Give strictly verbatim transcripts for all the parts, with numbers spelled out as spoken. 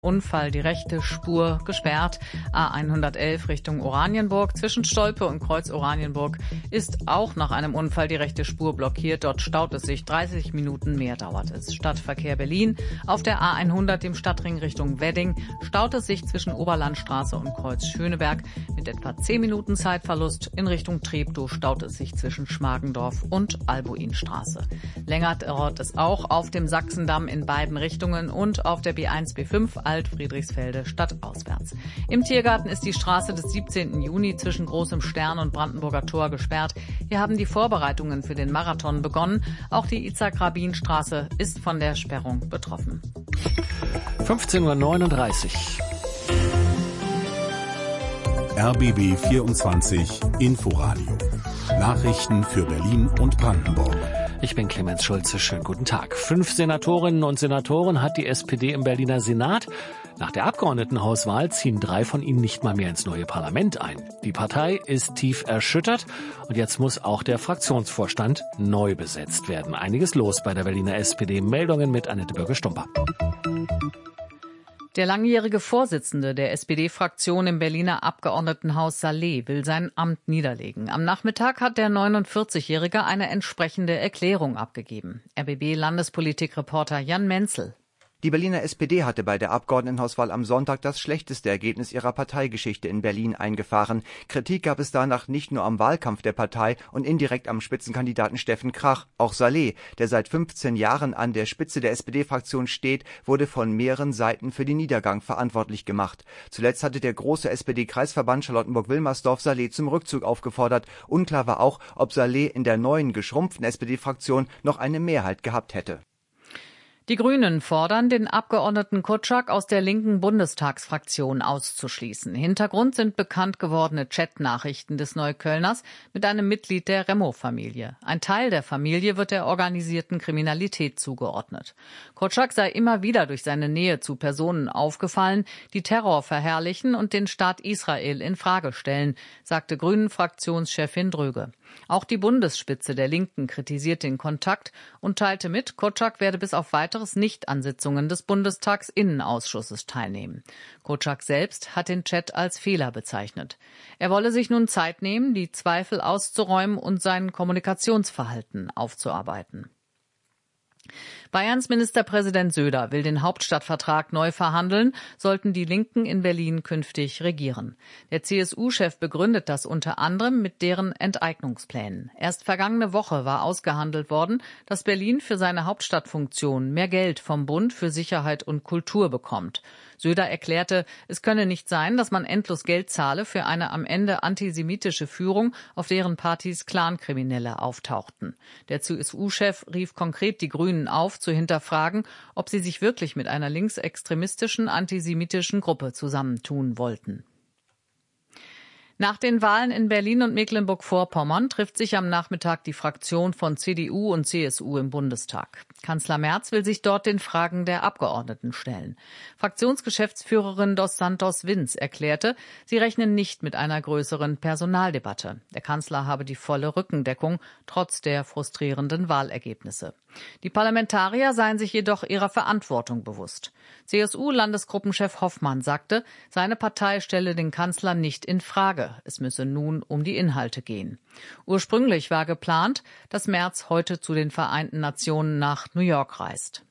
Unfall die rechte Spur gesperrt. A hundertelf Richtung Oranienburg. Zwischen Stolpe und Kreuz Oranienburg ist auch nach einem Unfall die rechte Spur blockiert. Dort staut es sich. dreißig Minuten mehr dauert es. Stadtverkehr Berlin. Auf der A hundert im Stadtring Richtung Wedding staut es sich zwischen Oberlandstraße und Kreuz Schöneberg mit etwa zehn Minuten Zeitverlust. In Richtung Treptow staut es sich zwischen Schmargendorf und Albuinstraße. Länger dauert es auch auf dem Sachsendamm in beiden Richtungen und auf der B eins B fünf Alt-Friedrichsfelde stadtauswärts. Im Tiergarten ist die Straße des siebzehnten Juni zwischen Großem Stern und Brandenburger Tor gesperrt. Hier haben die Vorbereitungen für den Marathon begonnen. Auch die Itzhak-Rabin-Straße ist von der Sperrung betroffen. fünfzehn Uhr neununddreißig. R B B vierundzwanzig Inforadio. Nachrichten für Berlin und Brandenburg. Ich bin Clemens Schulze. Schönen guten Tag. Fünf Senatorinnen und Senatoren hat die S P D im Berliner Senat. Nach der Abgeordnetenhauswahl ziehen drei von ihnen nicht mal mehr ins neue Parlament ein. Die Partei ist tief erschüttert und jetzt muss auch der Fraktionsvorstand neu besetzt werden. Einiges los bei der Berliner S P D. Meldungen mit Annette Bürger-Stumper. Der langjährige Vorsitzende der S P D-Fraktion im Berliner Abgeordnetenhaus Saleh will sein Amt niederlegen. Am Nachmittag hat der neunundvierzigjährige eine entsprechende Erklärung abgegeben. R B B-Landespolitikreporter Jan Menzel. Die Berliner S P D hatte bei der Abgeordnetenhauswahl am Sonntag das schlechteste Ergebnis ihrer Parteigeschichte in Berlin eingefahren. Kritik gab es danach nicht nur am Wahlkampf der Partei und indirekt am Spitzenkandidaten Steffen Krach. Auch Saleh, der seit fünfzehn Jahren an der Spitze der S P D-Fraktion steht, wurde von mehreren Seiten für den Niedergang verantwortlich gemacht. Zuletzt hatte der große S P D-Kreisverband Charlottenburg-Wilmersdorf Saleh zum Rückzug aufgefordert. Unklar war auch, ob Saleh in der neuen, geschrumpften S P D-Fraktion noch eine Mehrheit gehabt hätte. Die Grünen fordern, den Abgeordneten Kutschak aus der linken Bundestagsfraktion auszuschließen. Hintergrund sind bekannt gewordene Chatnachrichten des Neuköllners mit einem Mitglied der Remo-Familie. Ein Teil der Familie wird der organisierten Kriminalität zugeordnet. Kutschak sei immer wieder durch seine Nähe zu Personen aufgefallen, die Terror verherrlichen und den Staat Israel in Frage stellen, sagte Grünen-Fraktionschefin Dröge. Auch die Bundesspitze der Linken kritisiert den Kontakt und teilte mit, Kutschak werde bis auf weiteres nicht an Sitzungen des Bundestagsinnenausschusses teilnehmen. Kutschak selbst hat den Chat als Fehler bezeichnet. Er wolle sich nun Zeit nehmen, die Zweifel auszuräumen und sein Kommunikationsverhalten aufzuarbeiten. Bayerns Ministerpräsident Söder will den Hauptstadtvertrag neu verhandeln, sollten die Linken in Berlin künftig regieren. Der C S U-Chef begründet das unter anderem mit deren Enteignungsplänen. Erst vergangene Woche war ausgehandelt worden, dass Berlin für seine Hauptstadtfunktion mehr Geld vom Bund für Sicherheit und Kultur bekommt. Söder erklärte, es könne nicht sein, dass man endlos Geld zahle für eine am Ende antisemitische Führung, auf deren Partys Clankriminelle auftauchten. Der C S U-Chef rief konkret die Grünen auf, zu hinterfragen, ob sie sich wirklich mit einer linksextremistischen antisemitischen Gruppe zusammentun wollten. Nach den Wahlen in Berlin und Mecklenburg-Vorpommern trifft sich am Nachmittag die Fraktion von C D U und C S U im Bundestag. Kanzler Merz will sich dort den Fragen der Abgeordneten stellen. Fraktionsgeschäftsführerin Dos Santos Vinz erklärte, sie rechnen nicht mit einer größeren Personaldebatte. Der Kanzler habe die volle Rückendeckung, trotz der frustrierenden Wahlergebnisse. Die Parlamentarier seien sich jedoch ihrer Verantwortung bewusst. C S U-Landesgruppenchef Hoffmann sagte, seine Partei stelle den Kanzler nicht in Frage. Es müsse nun um die Inhalte gehen. Ursprünglich war geplant, dass Merz heute zu den Vereinten Nationen nach New York reist.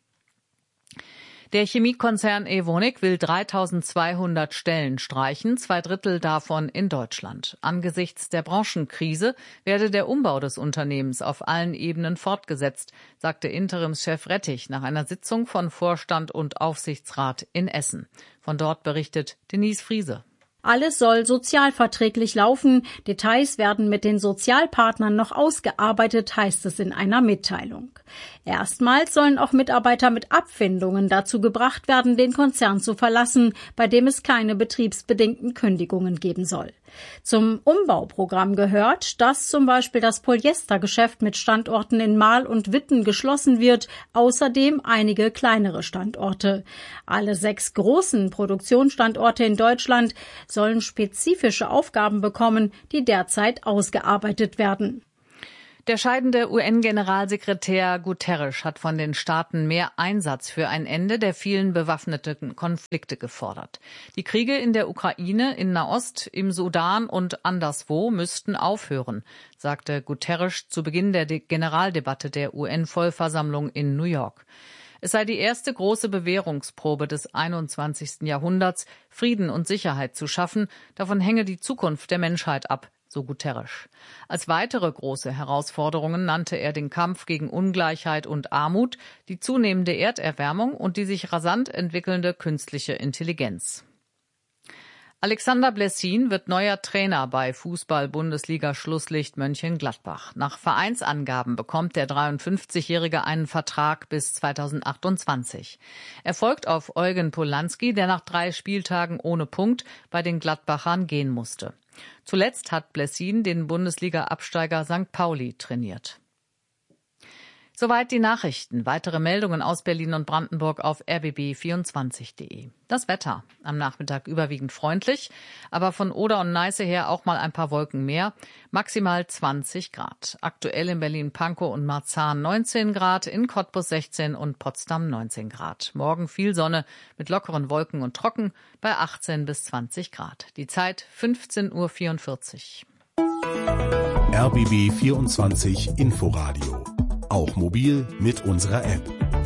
Der Chemiekonzern Evonik will dreitausendzweihundert Stellen streichen, zwei Drittel davon in Deutschland. Angesichts der Branchenkrise werde der Umbau des Unternehmens auf allen Ebenen fortgesetzt, sagte Interimschef Rettich nach einer Sitzung von Vorstand und Aufsichtsrat in Essen. Von dort berichtet Denise Friese. Alles soll sozialverträglich laufen. Details werden mit den Sozialpartnern noch ausgearbeitet, heißt es in einer Mitteilung. Erstmals sollen auch Mitarbeiter mit Abfindungen dazu gebracht werden, den Konzern zu verlassen, bei dem es keine betriebsbedingten Kündigungen geben soll. Zum Umbauprogramm gehört, dass zum Beispiel das Polyestergeschäft mit Standorten in Marl und Witten geschlossen wird, außerdem einige kleinere Standorte. Alle sechs großen Produktionsstandorte in Deutschland sollen spezifische Aufgaben bekommen, die derzeit ausgearbeitet werden. Der scheidende U N-Generalsekretär Guterres hat von den Staaten mehr Einsatz für ein Ende der vielen bewaffneten Konflikte gefordert. Die Kriege in der Ukraine, in Nahost, im Sudan und anderswo müssten aufhören, sagte Guterres zu Beginn der Generaldebatte der U N-Vollversammlung in New York. Es sei die erste große Bewährungsprobe des einundzwanzigsten Jahrhunderts, Frieden und Sicherheit zu schaffen. Davon hänge die Zukunft der Menschheit ab, so Guterres. Als weitere große Herausforderungen nannte er den Kampf gegen Ungleichheit und Armut, die zunehmende Erderwärmung und die sich rasant entwickelnde künstliche Intelligenz. Alexander Blessin wird neuer Trainer bei Fußball-Bundesliga-Schlusslicht Mönchengladbach. Nach Vereinsangaben bekommt der dreiundfünfzigjährige einen Vertrag bis zweitausendachtundzwanzig. Er folgt auf Eugen Polanski, der nach drei Spieltagen ohne Punkt bei den Gladbachern gehen musste. Zuletzt hat Blessin den Bundesliga-Absteiger Sankt Pauli trainiert. Soweit die Nachrichten. Weitere Meldungen aus Berlin und Brandenburg auf r b b vierundzwanzig punkt de. Das Wetter. Am Nachmittag überwiegend freundlich, aber von Oder und Neiße her auch mal ein paar Wolken mehr. Maximal zwanzig Grad. Aktuell in Berlin-Pankow und Marzahn neunzehn Grad, in Cottbus sechzehn und Potsdam neunzehn Grad. Morgen viel Sonne mit lockeren Wolken und trocken bei achtzehn bis zwanzig Grad. Die Zeit fünfzehn Uhr vierundvierzig. R B B vierundzwanzig Inforadio. Auch mobil mit unserer App.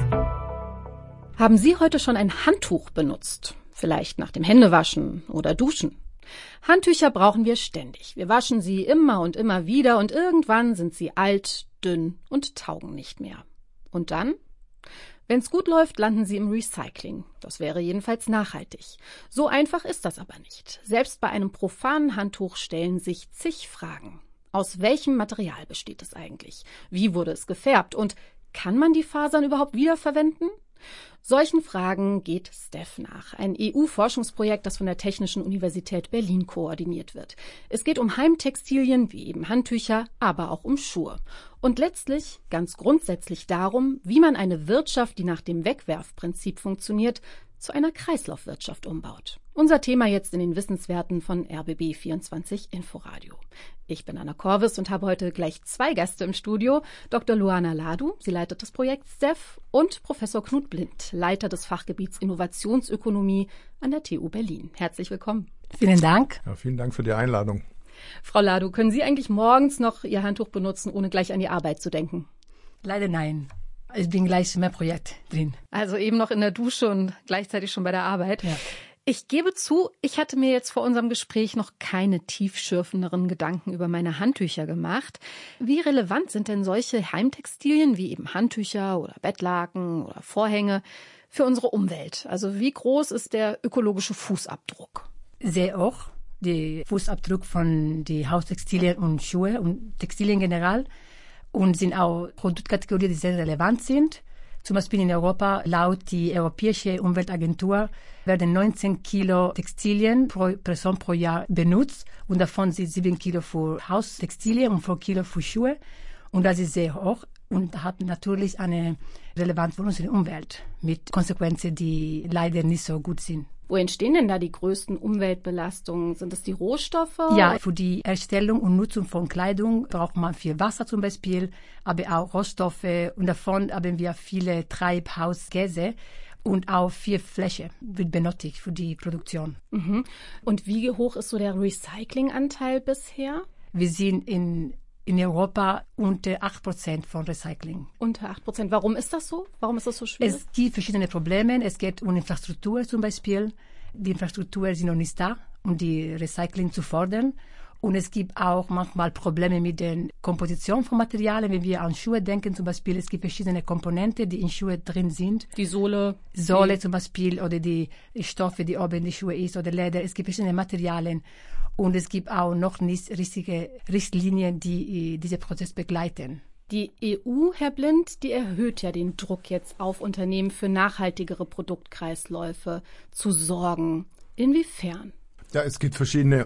Haben Sie heute schon ein Handtuch benutzt? Vielleicht nach dem Händewaschen oder Duschen? Handtücher brauchen wir ständig. Wir waschen sie immer und immer wieder und irgendwann sind sie alt, dünn und taugen nicht mehr. Und dann? Wenn's gut läuft, landen sie im Recycling. Das wäre jedenfalls nachhaltig. So einfach ist das aber nicht. Selbst bei einem profanen Handtuch stellen sich zig Fragen. Aus welchem Material besteht es eigentlich? Wie wurde es gefärbt? Und kann man die Fasern überhaupt wiederverwenden? Solchen Fragen geht STEF nach, ein E U-Forschungsprojekt, das von der Technischen Universität Berlin koordiniert wird. Es geht um Heimtextilien wie eben Handtücher, aber auch um Schuhe. Und letztlich, ganz grundsätzlich darum, wie man eine Wirtschaft, die nach dem Wegwerfprinzip funktioniert, zu einer Kreislaufwirtschaft umbaut. Unser Thema jetzt in den Wissenswerten von R B B vierundzwanzig Inforadio. Ich bin Anna Korvis und habe heute gleich zwei Gäste im Studio. Doktor Luana Ladu, sie leitet das Projekt STEF, und Professor Knut Blind, Leiter des Fachgebiets Innovationsökonomie an der T U Berlin. Herzlich willkommen. Vielen Dank. Ja, vielen Dank für die Einladung. Frau Ladu, können Sie eigentlich morgens noch Ihr Handtuch benutzen, ohne gleich an die Arbeit zu denken? Leider nein. Ich bin gleich in meinem Projekt drin. Also eben noch in der Dusche und gleichzeitig schon bei der Arbeit. Ja. Ich gebe zu, ich hatte mir jetzt vor unserem Gespräch noch keine tiefschürfenderen Gedanken über meine Handtücher gemacht. Wie relevant sind denn solche Heimtextilien wie eben Handtücher oder Bettlaken oder Vorhänge für unsere Umwelt? Also wie groß ist der ökologische Fußabdruck? Sehr hoch. Der Fußabdruck von den Haustextilien und Schuhe und Textilien generell. Und sind auch Produktkategorien, die sehr relevant sind. Zum Beispiel in Europa, laut die Europäische Umweltagentur, werden neunzehn Kilo Textilien pro Person pro Jahr benutzt. Und davon sind sieben Kilo für Haustextilien und vier Kilo für Schuhe. Und das ist sehr hoch und hat natürlich eine Relevanz für unsere Umwelt mit Konsequenzen, die leider nicht so gut sind. Wo entstehen denn da die größten Umweltbelastungen? Sind es die Rohstoffe? Ja, für die Erstellung und Nutzung von Kleidung braucht man viel Wasser zum Beispiel, aber auch Rohstoffe. Und davon haben wir viele Treibhausgase und auch viel Fläche wird benötigt für die Produktion. Mhm. Und wie hoch ist so der Recyclinganteil bisher? Wir sind in in Europa unter acht Prozent von Recycling. Unter acht Prozent. Warum ist das so? Warum ist das so schwierig? Es gibt verschiedene Probleme. Es geht um Infrastruktur zum Beispiel. Die Infrastruktur ist noch nicht da, um die Recycling zu fördern. Und es gibt auch manchmal Probleme mit der Komposition von Materialien. Wenn wir an Schuhe denken zum Beispiel, es gibt verschiedene Komponenten, die in Schuhe drin sind. Die Sohle. Sohle zum Beispiel oder die Stoffe, die oben in die Schuhe ist oder Leder. Es gibt verschiedene Materialien. Und es gibt auch noch nicht richtige Richtlinien, die diesen Prozess begleiten. Die E U, Herr Blind, die erhöht ja den Druck jetzt auf Unternehmen für nachhaltigere Produktkreisläufe zu sorgen. Inwiefern? Ja, es gibt verschiedene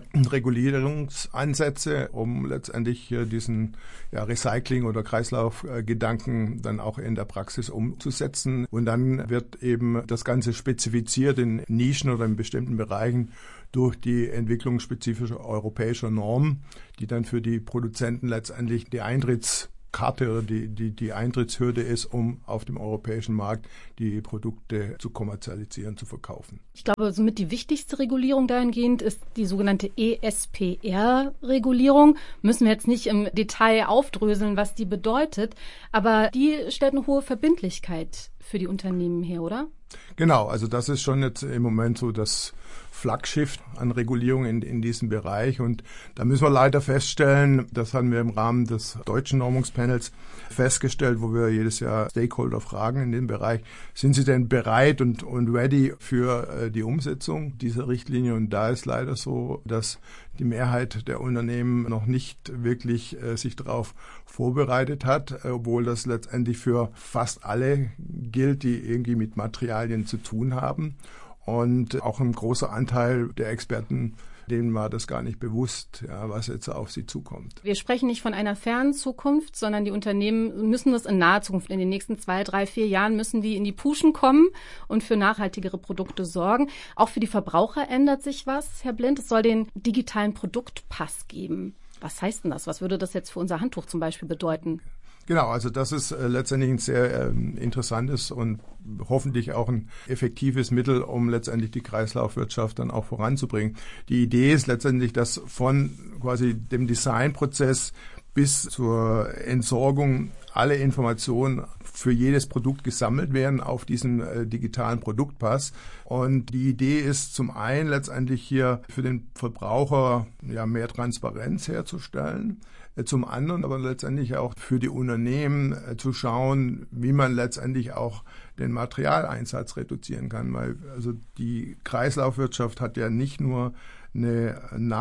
Regulierungsansätze, um letztendlich diesen ja, Recycling- oder Kreislaufgedanken dann auch in der Praxis umzusetzen. Und dann wird eben das Ganze spezifiziert in Nischen oder in bestimmten Bereichen durch die Entwicklung spezifischer europäischer Normen, die dann für die Produzenten letztendlich die Eintritts Karte oder die, die, die Eintrittshürde ist, um auf dem europäischen Markt die Produkte zu kommerzialisieren, zu verkaufen. Ich glaube, somit die wichtigste Regulierung dahingehend ist die sogenannte E S P R-Regulierung. Müssen wir jetzt nicht im Detail aufdröseln, was die bedeutet, aber die stellt eine hohe Verbindlichkeit für die Unternehmen her, oder? Genau, also das ist schon jetzt im Moment so das Flaggschiff an Regulierung in, in diesem Bereich. Und da müssen wir leider feststellen, das haben wir im Rahmen des deutschen Normungspanels festgestellt, wo wir jedes Jahr Stakeholder fragen in dem Bereich, sind sie denn bereit und, und ready für äh, die Umsetzung dieser Richtlinie? Und da ist leider so, dass die Mehrheit der Unternehmen noch nicht wirklich äh, sich darauf vorbereitet hat, äh, obwohl das letztendlich für fast alle gilt, die irgendwie mit Materialien zu tun haben. Und auch ein großer Anteil der Experten, denen war das gar nicht bewusst, ja, was jetzt auf sie zukommt. Wir sprechen nicht von einer fernen Zukunft, sondern die Unternehmen müssen das in naher Zukunft, in den nächsten zwei, drei, vier Jahren müssen die in die Puschen kommen und für nachhaltigere Produkte sorgen. Auch für die Verbraucher ändert sich was, Herr Blind. Es soll den digitalen Produktpass geben. Was heißt denn das? Was würde das jetzt für unser Handtuch zum Beispiel bedeuten? Genau, also das ist äh, letztendlich ein sehr ähm, interessantes und hoffentlich auch ein effektives Mittel, um letztendlich die Kreislaufwirtschaft dann auch voranzubringen. Die Idee ist letztendlich, dass von quasi dem Designprozess bis zur Entsorgung alle Informationen für jedes Produkt gesammelt werden auf diesem äh, digitalen Produktpass. Und die Idee ist zum einen letztendlich hier für den Verbraucher ja mehr Transparenz herzustellen. Zum anderen aber letztendlich auch für die Unternehmen äh, zu schauen, wie man letztendlich auch den Materialeinsatz reduzieren kann, weil also die Kreislaufwirtschaft hat ja nicht nur eine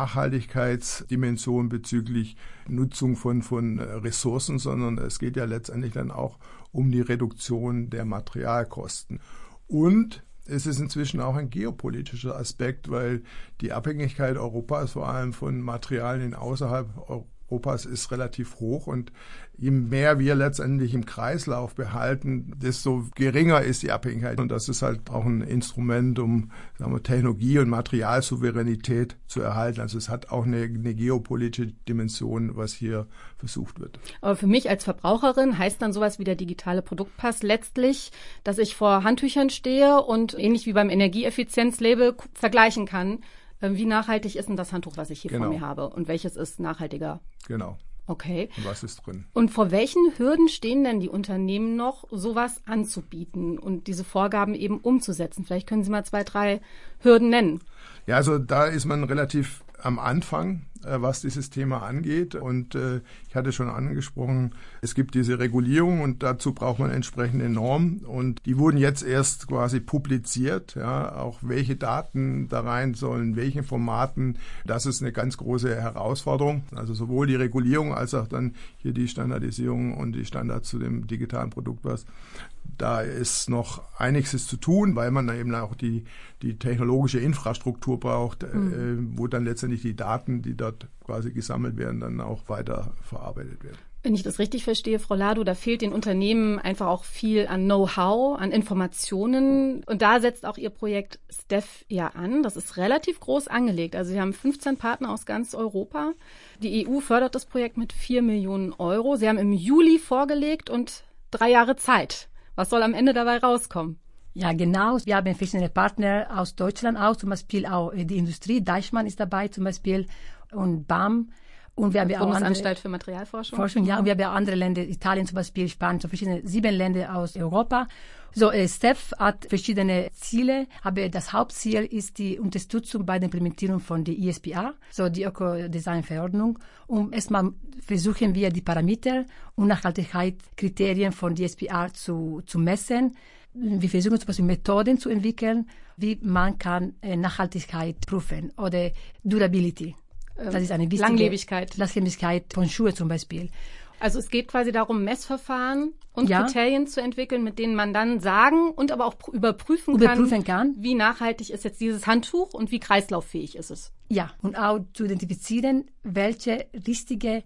Nachhaltigkeitsdimension bezüglich Nutzung von, von Ressourcen, sondern es geht ja letztendlich dann auch um die Reduktion der Materialkosten. Und es ist inzwischen auch ein geopolitischer Aspekt, weil die Abhängigkeit Europas vor allem von Materialien außerhalb Europas Europas ist relativ hoch und je mehr wir letztendlich im Kreislauf behalten, desto geringer ist die Abhängigkeit. Und das ist halt auch ein Instrument, um sagen wir, Technologie- und Materialsouveränität zu erhalten. Also es hat auch eine, eine geopolitische Dimension, was hier versucht wird. Aber für mich als Verbraucherin heißt dann sowas wie der digitale Produktpass letztlich, dass ich vor Handtüchern stehe und ähnlich wie beim Energieeffizienzlabel vergleichen kann, wie nachhaltig ist denn das Handtuch, was ich hier genau. vor mir habe? Und welches ist nachhaltiger? Genau. Okay. Und was ist drin? Und vor welchen Hürden stehen denn die Unternehmen noch, sowas anzubieten und diese Vorgaben eben umzusetzen? Vielleicht können Sie mal zwei, drei Hürden nennen. Ja, also da ist man relativ am Anfang, äh, was dieses Thema angeht. Und äh, ich hatte schon angesprochen, es gibt diese Regulierung und dazu braucht man entsprechende Normen. Und die wurden jetzt erst quasi publiziert, ja, auch welche Daten da rein sollen, welchen Formaten. Das ist eine ganz große Herausforderung. Also sowohl die Regulierung als auch dann hier die Standardisierung und die Standards zu dem digitalen Produktpass. Da ist noch einiges zu tun, weil man da eben auch die, die technologische Infrastruktur braucht, mhm. äh, wo dann letztendlich die Daten, die dort quasi gesammelt werden, dann auch weiter verarbeitet werden. Wenn ich das richtig verstehe, Frau Lado, da fehlt den Unternehmen einfach auch viel an Know-how, an Informationen. Und da setzt auch Ihr Projekt STEF ja an. Das ist relativ groß angelegt. Also Sie haben fünfzehn Partner aus ganz Europa. Die E U fördert das Projekt mit vier Millionen Euro. Sie haben im Juli vorgelegt und drei Jahre Zeit. Was soll am Ende dabei rauskommen? Ja, genau. Wir haben verschiedene Partner aus Deutschland auch, zum Beispiel auch die Industrie. Deichmann ist dabei zum Beispiel und B A M. Und wir haben ja auch Bundesanstalt für Materialforschung. Forschung, ja, und wir haben ja andere Länder, Italien zum Beispiel, Spanien, so verschiedene, sieben Länder aus Europa. So, äh, STEF hat verschiedene Ziele, aber das Hauptziel ist die Unterstützung bei der Implementierung von der I S P R, so die Ökodesign-Verordnung. Und erstmal versuchen wir, die Parameter und Nachhaltigkeitskriterien von der I S P R zu, zu messen. Wir versuchen zum Beispiel Methoden zu entwickeln, wie man kann äh, Nachhaltigkeit prüfen oder Durability. Das ist eine wichtige Langlebigkeit. Langlebigkeit von Schuhe zum Beispiel. Also es geht quasi darum, Messverfahren und ja. Kriterien zu entwickeln, mit denen man dann sagen und aber auch überprüfen, überprüfen kann, kann, wie nachhaltig ist jetzt dieses Handtuch und wie kreislauffähig ist es. Ja, und auch zu identifizieren, welche richtige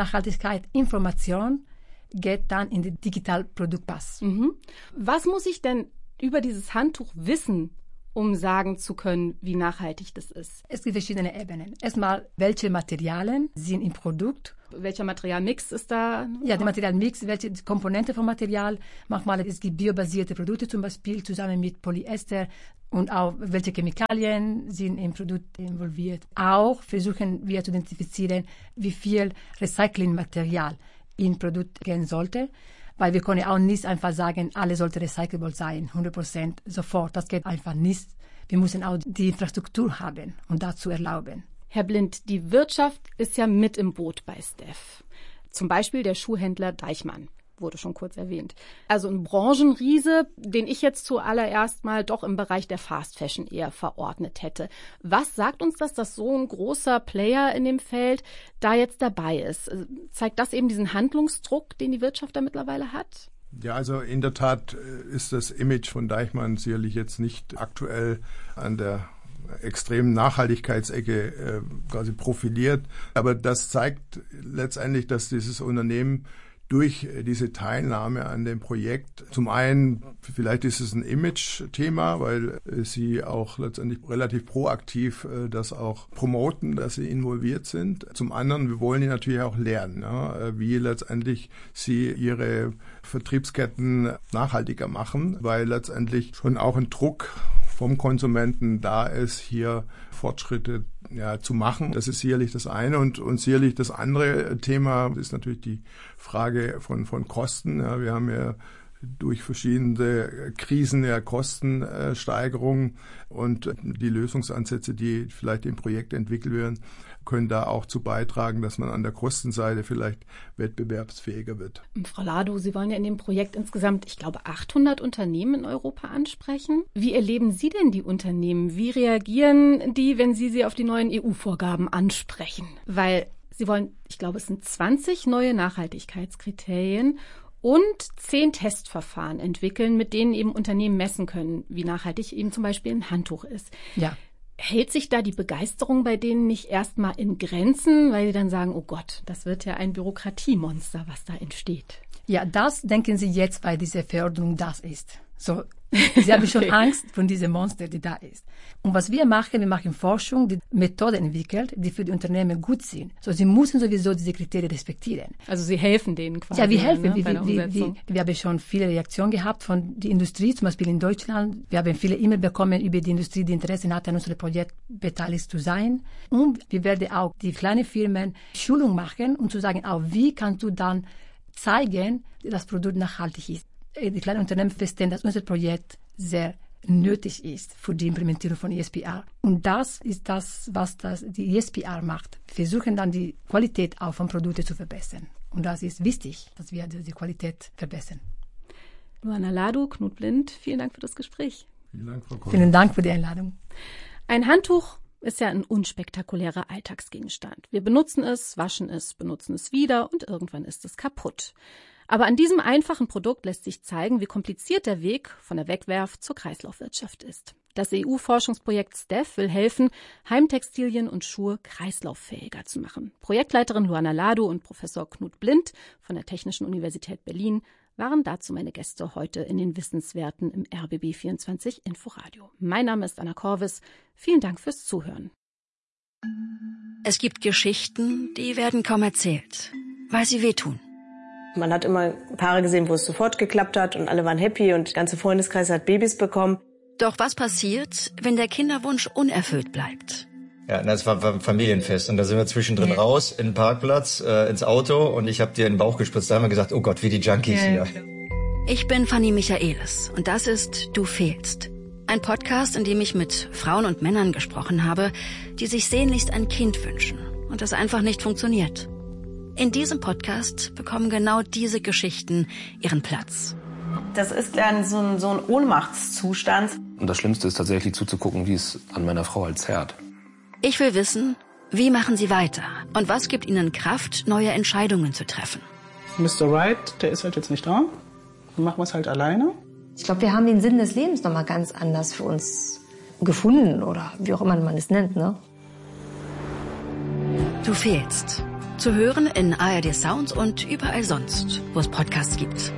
Nachhaltigkeitsinformation geht dann in den Digital Produktpass. Mhm. Was muss ich denn über dieses Handtuch wissen, um sagen zu können, wie nachhaltig das ist? Es gibt verschiedene Ebenen. Erstmal, welche Materialien sind im Produkt? Welcher Materialmix ist da? Ja, der Materialmix, welche Komponente vom Material. Manchmal es gibt biobasierte Produkte zum Beispiel zusammen mit Polyester und auch welche Chemikalien sind im Produkt involviert. Auch versuchen wir zu identifizieren, wie viel Recyclingmaterial im Produkt gehen sollte. Weil wir können auch nicht einfach sagen, alles sollte recycelbar sein, hundert Prozent sofort. Das geht einfach nicht. Wir müssen auch die Infrastruktur haben und dazu erlauben. Herr Blind, die Wirtschaft ist ja mit im Boot bei Stef. Zum Beispiel der Schuhhändler Deichmann, wurde schon kurz erwähnt. Also ein Branchenriese, den ich jetzt zuallererst mal doch im Bereich der Fast Fashion eher verordnet hätte. Was sagt uns das, dass so ein großer Player in dem Feld da jetzt dabei ist? Zeigt das eben diesen Handlungsdruck, den die Wirtschaft da mittlerweile hat? Ja, also in der Tat ist das Image von Deichmann sicherlich jetzt nicht aktuell an der extremen Nachhaltigkeitsecke äh, quasi profiliert. Aber das zeigt letztendlich, dass dieses Unternehmen durch diese Teilnahme an dem Projekt, zum einen, vielleicht ist es ein Image-Thema, weil sie auch letztendlich relativ proaktiv äh, das auch promoten, dass sie involviert sind. Zum anderen, wir wollen die natürlich auch lernen, ja, wie letztendlich sie ihre Vertriebsketten nachhaltiger machen, weil letztendlich schon auch ein Druck vom Konsumenten da ist, hier Fortschritte ja, zu machen. Das ist sicherlich das eine. Und, und sicherlich das andere Thema ist natürlich die Frage von, von Kosten. Ja, wir haben ja durch verschiedene Krisen ja Kostensteigerungen und die Lösungsansätze, die vielleicht im Projekt entwickelt werden, können da auch zu beitragen, dass man an der Kostenseite vielleicht wettbewerbsfähiger wird. Frau Lado, Sie wollen ja in dem Projekt insgesamt, ich glaube, achthundert Unternehmen in Europa ansprechen. Wie erleben Sie denn die Unternehmen? Wie reagieren die, wenn Sie sie auf die neuen E U-Vorgaben ansprechen? Weil Sie wollen, ich glaube, es sind zwanzig neue Nachhaltigkeitskriterien und zehn Testverfahren entwickeln, mit denen eben Unternehmen messen können, wie nachhaltig eben zum Beispiel ein Handtuch ist. Ja. Hält sich da die Begeisterung bei denen nicht erstmal in Grenzen, weil sie dann sagen, oh Gott, das wird ja ein Bürokratiemonster, was da entsteht? Ja, das denken Sie jetzt, weil diese Verordnung das ist. So, Sie haben schon okay. Angst von diesem Monster, die da ist. Und was wir machen, wir machen Forschung, die Methoden entwickelt, die für die Unternehmen gut sind. So, sie müssen sowieso diese Kriterien respektieren. Also Sie helfen denen quasi. Ja, wir helfen. Ne, wir, bei der wir, wir, wir haben schon viele Reaktionen gehabt von der Industrie, zum Beispiel in Deutschland. Wir haben viele E-Mails bekommen über die Industrie, die Interesse hat, an unserem Projekt beteiligt zu sein. Und wir werden auch die kleinen Firmen Schulung machen, um zu sagen, auch wie kannst du dann zeigen, dass das Produkt nachhaltig ist. Die kleinen Unternehmen verstehen, dass unser Projekt sehr nötig ist für die Implementierung von E S P R. Und das ist das, was das, die E S P R macht. Wir versuchen dann die Qualität auch von Produkten zu verbessern. Und das ist wichtig, dass wir die Qualität verbessern. Luana Lado, Knut Blind, vielen Dank für das Gespräch. Vielen Dank, Frau Kohl. Vielen Dank für die Einladung. Ein Handtuch ist ja ein unspektakulärer Alltagsgegenstand. Wir benutzen es, waschen es, benutzen es wieder und irgendwann ist es kaputt. Aber an diesem einfachen Produkt lässt sich zeigen, wie kompliziert der Weg von der Wegwerf zur Kreislaufwirtschaft ist. Das E U-Forschungsprojekt Stef will helfen, Heimtextilien und Schuhe kreislauffähiger zu machen. Projektleiterin Luana Lado und Professor Knut Blind von der Technischen Universität Berlin waren dazu meine Gäste heute in den Wissenswerten im R B B vierundzwanzig Inforadio. Mein Name ist Anna Korvis. Vielen Dank fürs Zuhören. Es gibt Geschichten, die werden kaum erzählt, weil sie wehtun. Man hat immer Paare gesehen, wo es sofort geklappt hat und alle waren happy und der ganze Freundeskreis hat Babys bekommen. Doch was passiert, wenn der Kinderwunsch unerfüllt bleibt? Ja, das war ein Familienfest und da sind wir zwischendrin ja. raus in den Parkplatz, äh, ins Auto und ich habe dir in den Bauch gespritzt. Da haben wir gesagt, oh Gott, wie die Junkies ja. hier. Ich bin Fanny Michaelis und das ist Du fehlst. Ein Podcast, in dem ich mit Frauen und Männern gesprochen habe, die sich sehnlichst ein Kind wünschen und das einfach nicht funktioniert. In diesem Podcast bekommen genau diese Geschichten ihren Platz. Das ist dann so ein, so ein Ohnmachtszustand. Und das Schlimmste ist tatsächlich zuzugucken, wie es an meiner Frau halt zerrt. Ich will wissen, wie machen sie weiter und was gibt ihnen Kraft, neue Entscheidungen zu treffen. Mister Wright, der ist halt jetzt nicht da. Dann machen wir es halt alleine. Ich glaube, wir haben den Sinn des Lebens noch mal ganz anders für uns gefunden oder wie auch immer man es nennt, ne? Du fehlst. Zu hören in A R D Sounds und überall sonst, wo es Podcasts gibt.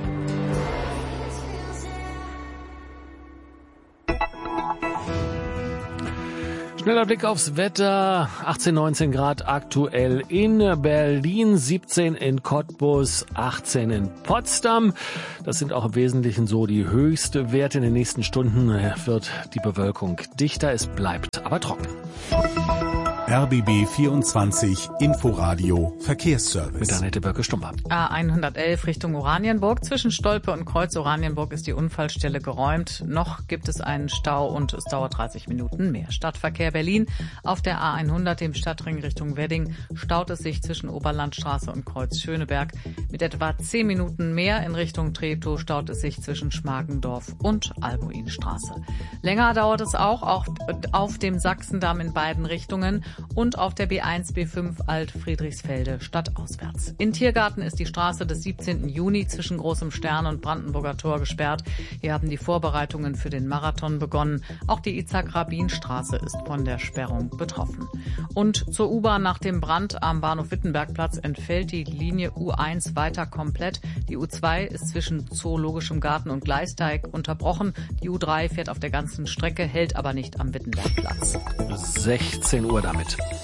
Schneller Blick aufs Wetter. achtzehn, neunzehn Grad aktuell in Berlin, siebzehn in Cottbus, achtzehn in Potsdam. Das sind auch im Wesentlichen so die höchsten Werte. In den nächsten Stunden wird die Bewölkung dichter. Es bleibt aber trocken. R B B vierundzwanzig Inforadio Verkehrsservice. Mit Annette Böcke-Stumper. A hundertelf Richtung Oranienburg. Zwischen Stolpe und Kreuz Oranienburg ist die Unfallstelle geräumt. Noch gibt es einen Stau und es dauert dreißig Minuten mehr. Stadtverkehr Berlin. Auf der A hundert, dem Stadtring Richtung Wedding, staut es sich zwischen Oberlandstraße und Kreuz Schöneberg. Mit etwa zehn Minuten mehr in Richtung Treptow staut es sich zwischen Schmargendorf und Albuinstraße. Länger dauert es auch auf, auf dem Sachsendamm in beiden Richtungen und auf der B eins B fünf Alt-Friedrichsfelde stadtauswärts. In Tiergarten ist die Straße des siebzehnten Juni zwischen Großem Stern und Brandenburger Tor gesperrt. Hier haben die Vorbereitungen für den Marathon begonnen. Auch die Itzhak-Rabin-Straße ist von der Sperrung betroffen. Und zur U-Bahn nach dem Brand am Bahnhof Wittenbergplatz entfällt die Linie U eins weiter komplett. Die U zwei ist zwischen Zoologischem Garten und Gleisteig unterbrochen. Die U drei fährt auf der ganzen Strecke, hält aber nicht am Wittenbergplatz. sechzehn Uhr damit.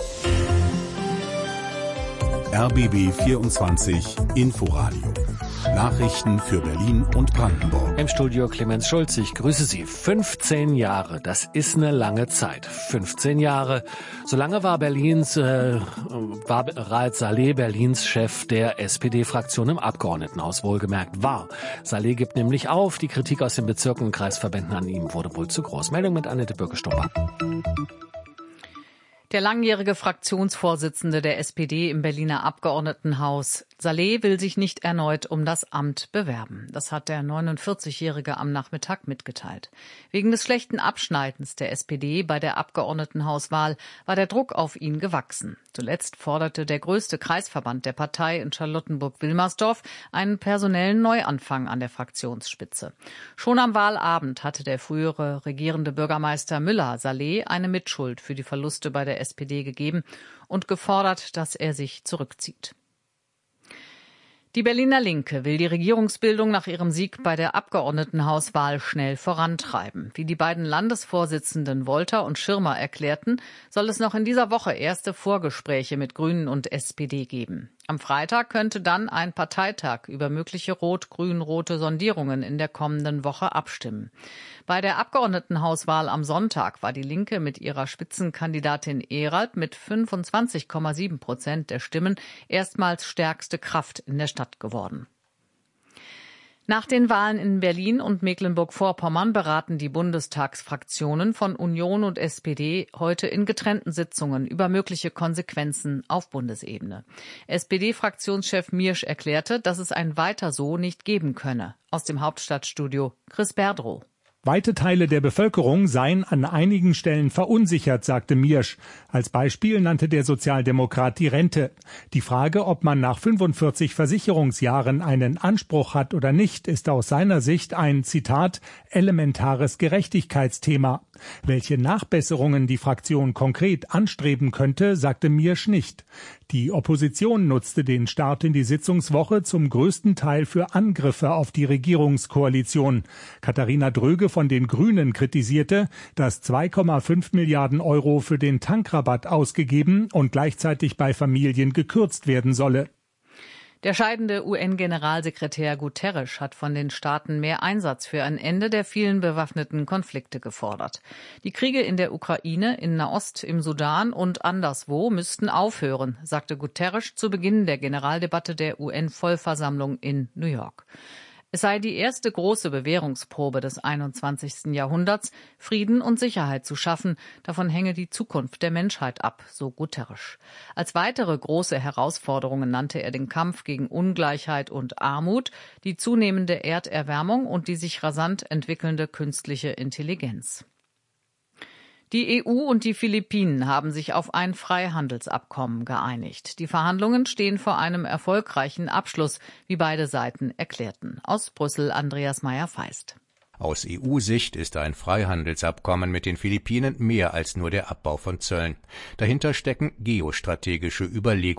R B B vierundzwanzig Inforadio. Nachrichten für Berlin und Brandenburg. Im Studio Clemens Schulz, ich grüße Sie. fünfzehn Jahre, das ist eine lange Zeit. fünfzehn Jahre. So lange war Berlins, äh, war Raed Saleh Berlins Chef der S P D-Fraktion im Abgeordnetenhaus, wohlgemerkt war. Saleh gibt nämlich auf, die Kritik aus den Bezirken und Kreisverbänden an ihm wurde wohl zu groß. Meldung mit Annette Böcke-Stumper. Der langjährige Fraktionsvorsitzende der S P D im Berliner Abgeordnetenhaus, Saleh, will sich nicht erneut um das Amt bewerben. Das hat der neunundvierzigjährige am Nachmittag mitgeteilt. Wegen des schlechten Abschneidens der S P D bei der Abgeordnetenhauswahl war der Druck auf ihn gewachsen. Zuletzt forderte der größte Kreisverband der Partei in Charlottenburg-Wilmersdorf einen personellen Neuanfang an der Fraktionsspitze. Schon am Wahlabend hatte der frühere regierende Bürgermeister Müller Saleh eine Mitschuld für die Verluste bei der S P D gegeben und gefordert, dass er sich zurückzieht. Die Berliner Linke will die Regierungsbildung nach ihrem Sieg bei der Abgeordnetenhauswahl schnell vorantreiben. Wie die beiden Landesvorsitzenden Wolter und Schirmer erklärten, soll es noch in dieser Woche erste Vorgespräche mit Grünen und S P D geben. Am Freitag könnte dann ein Parteitag über mögliche rot-grün-rote Sondierungen in der kommenden Woche abstimmen. Bei der Abgeordnetenhauswahl am Sonntag war die Linke mit ihrer Spitzenkandidatin Erald mit fünfundzwanzig Komma sieben Prozent der Stimmen erstmals stärkste Kraft in der Stadt geworden. Nach den Wahlen in Berlin und Mecklenburg-Vorpommern beraten die Bundestagsfraktionen von Union und S P D heute in getrennten Sitzungen über mögliche Konsequenzen auf Bundesebene. S P D-Fraktionschef Miersch erklärte, dass es ein Weiter so nicht geben könne. Aus dem Hauptstadtstudio Chris Berdrow. Weite Teile der Bevölkerung seien an einigen Stellen verunsichert, sagte Miersch. Als Beispiel nannte der Sozialdemokrat die Rente. Die Frage, ob man nach fünfundvierzig Versicherungsjahren einen Anspruch hat oder nicht, ist aus seiner Sicht ein, Zitat, elementares Gerechtigkeitsthema. Welche Nachbesserungen die Fraktion konkret anstreben könnte, sagte Miersch nicht. Die Opposition nutzte den Start in die Sitzungswoche zum größten Teil für Angriffe auf die Regierungskoalition. Katharina Dröge von den Grünen kritisierte, dass zwei Komma fünf Milliarden Euro für den Tankrabatt ausgegeben und gleichzeitig bei Familien gekürzt werden solle. Der scheidende U N-Generalsekretär Guterres hat von den Staaten mehr Einsatz für ein Ende der vielen bewaffneten Konflikte gefordert. Die Kriege in der Ukraine, in Nahost, im Sudan und anderswo müssten aufhören, sagte Guterres zu Beginn der Generaldebatte der U N-Vollversammlung in New York. Es sei die erste große Bewährungsprobe des einundzwanzigsten Jahrhunderts, Frieden und Sicherheit zu schaffen. Davon hänge die Zukunft der Menschheit ab, so Guterres. Als weitere große Herausforderungen nannte er den Kampf gegen Ungleichheit und Armut, die zunehmende Erderwärmung und die sich rasant entwickelnde künstliche Intelligenz. Die E U und die Philippinen haben sich auf ein Freihandelsabkommen geeinigt. Die Verhandlungen stehen vor einem erfolgreichen Abschluss, wie beide Seiten erklärten. Aus Brüssel Andreas Meyer-Feist. Aus E U-Sicht ist ein Freihandelsabkommen mit den Philippinen mehr als nur der Abbau von Zöllen. Dahinter stecken geostrategische Überlegungen.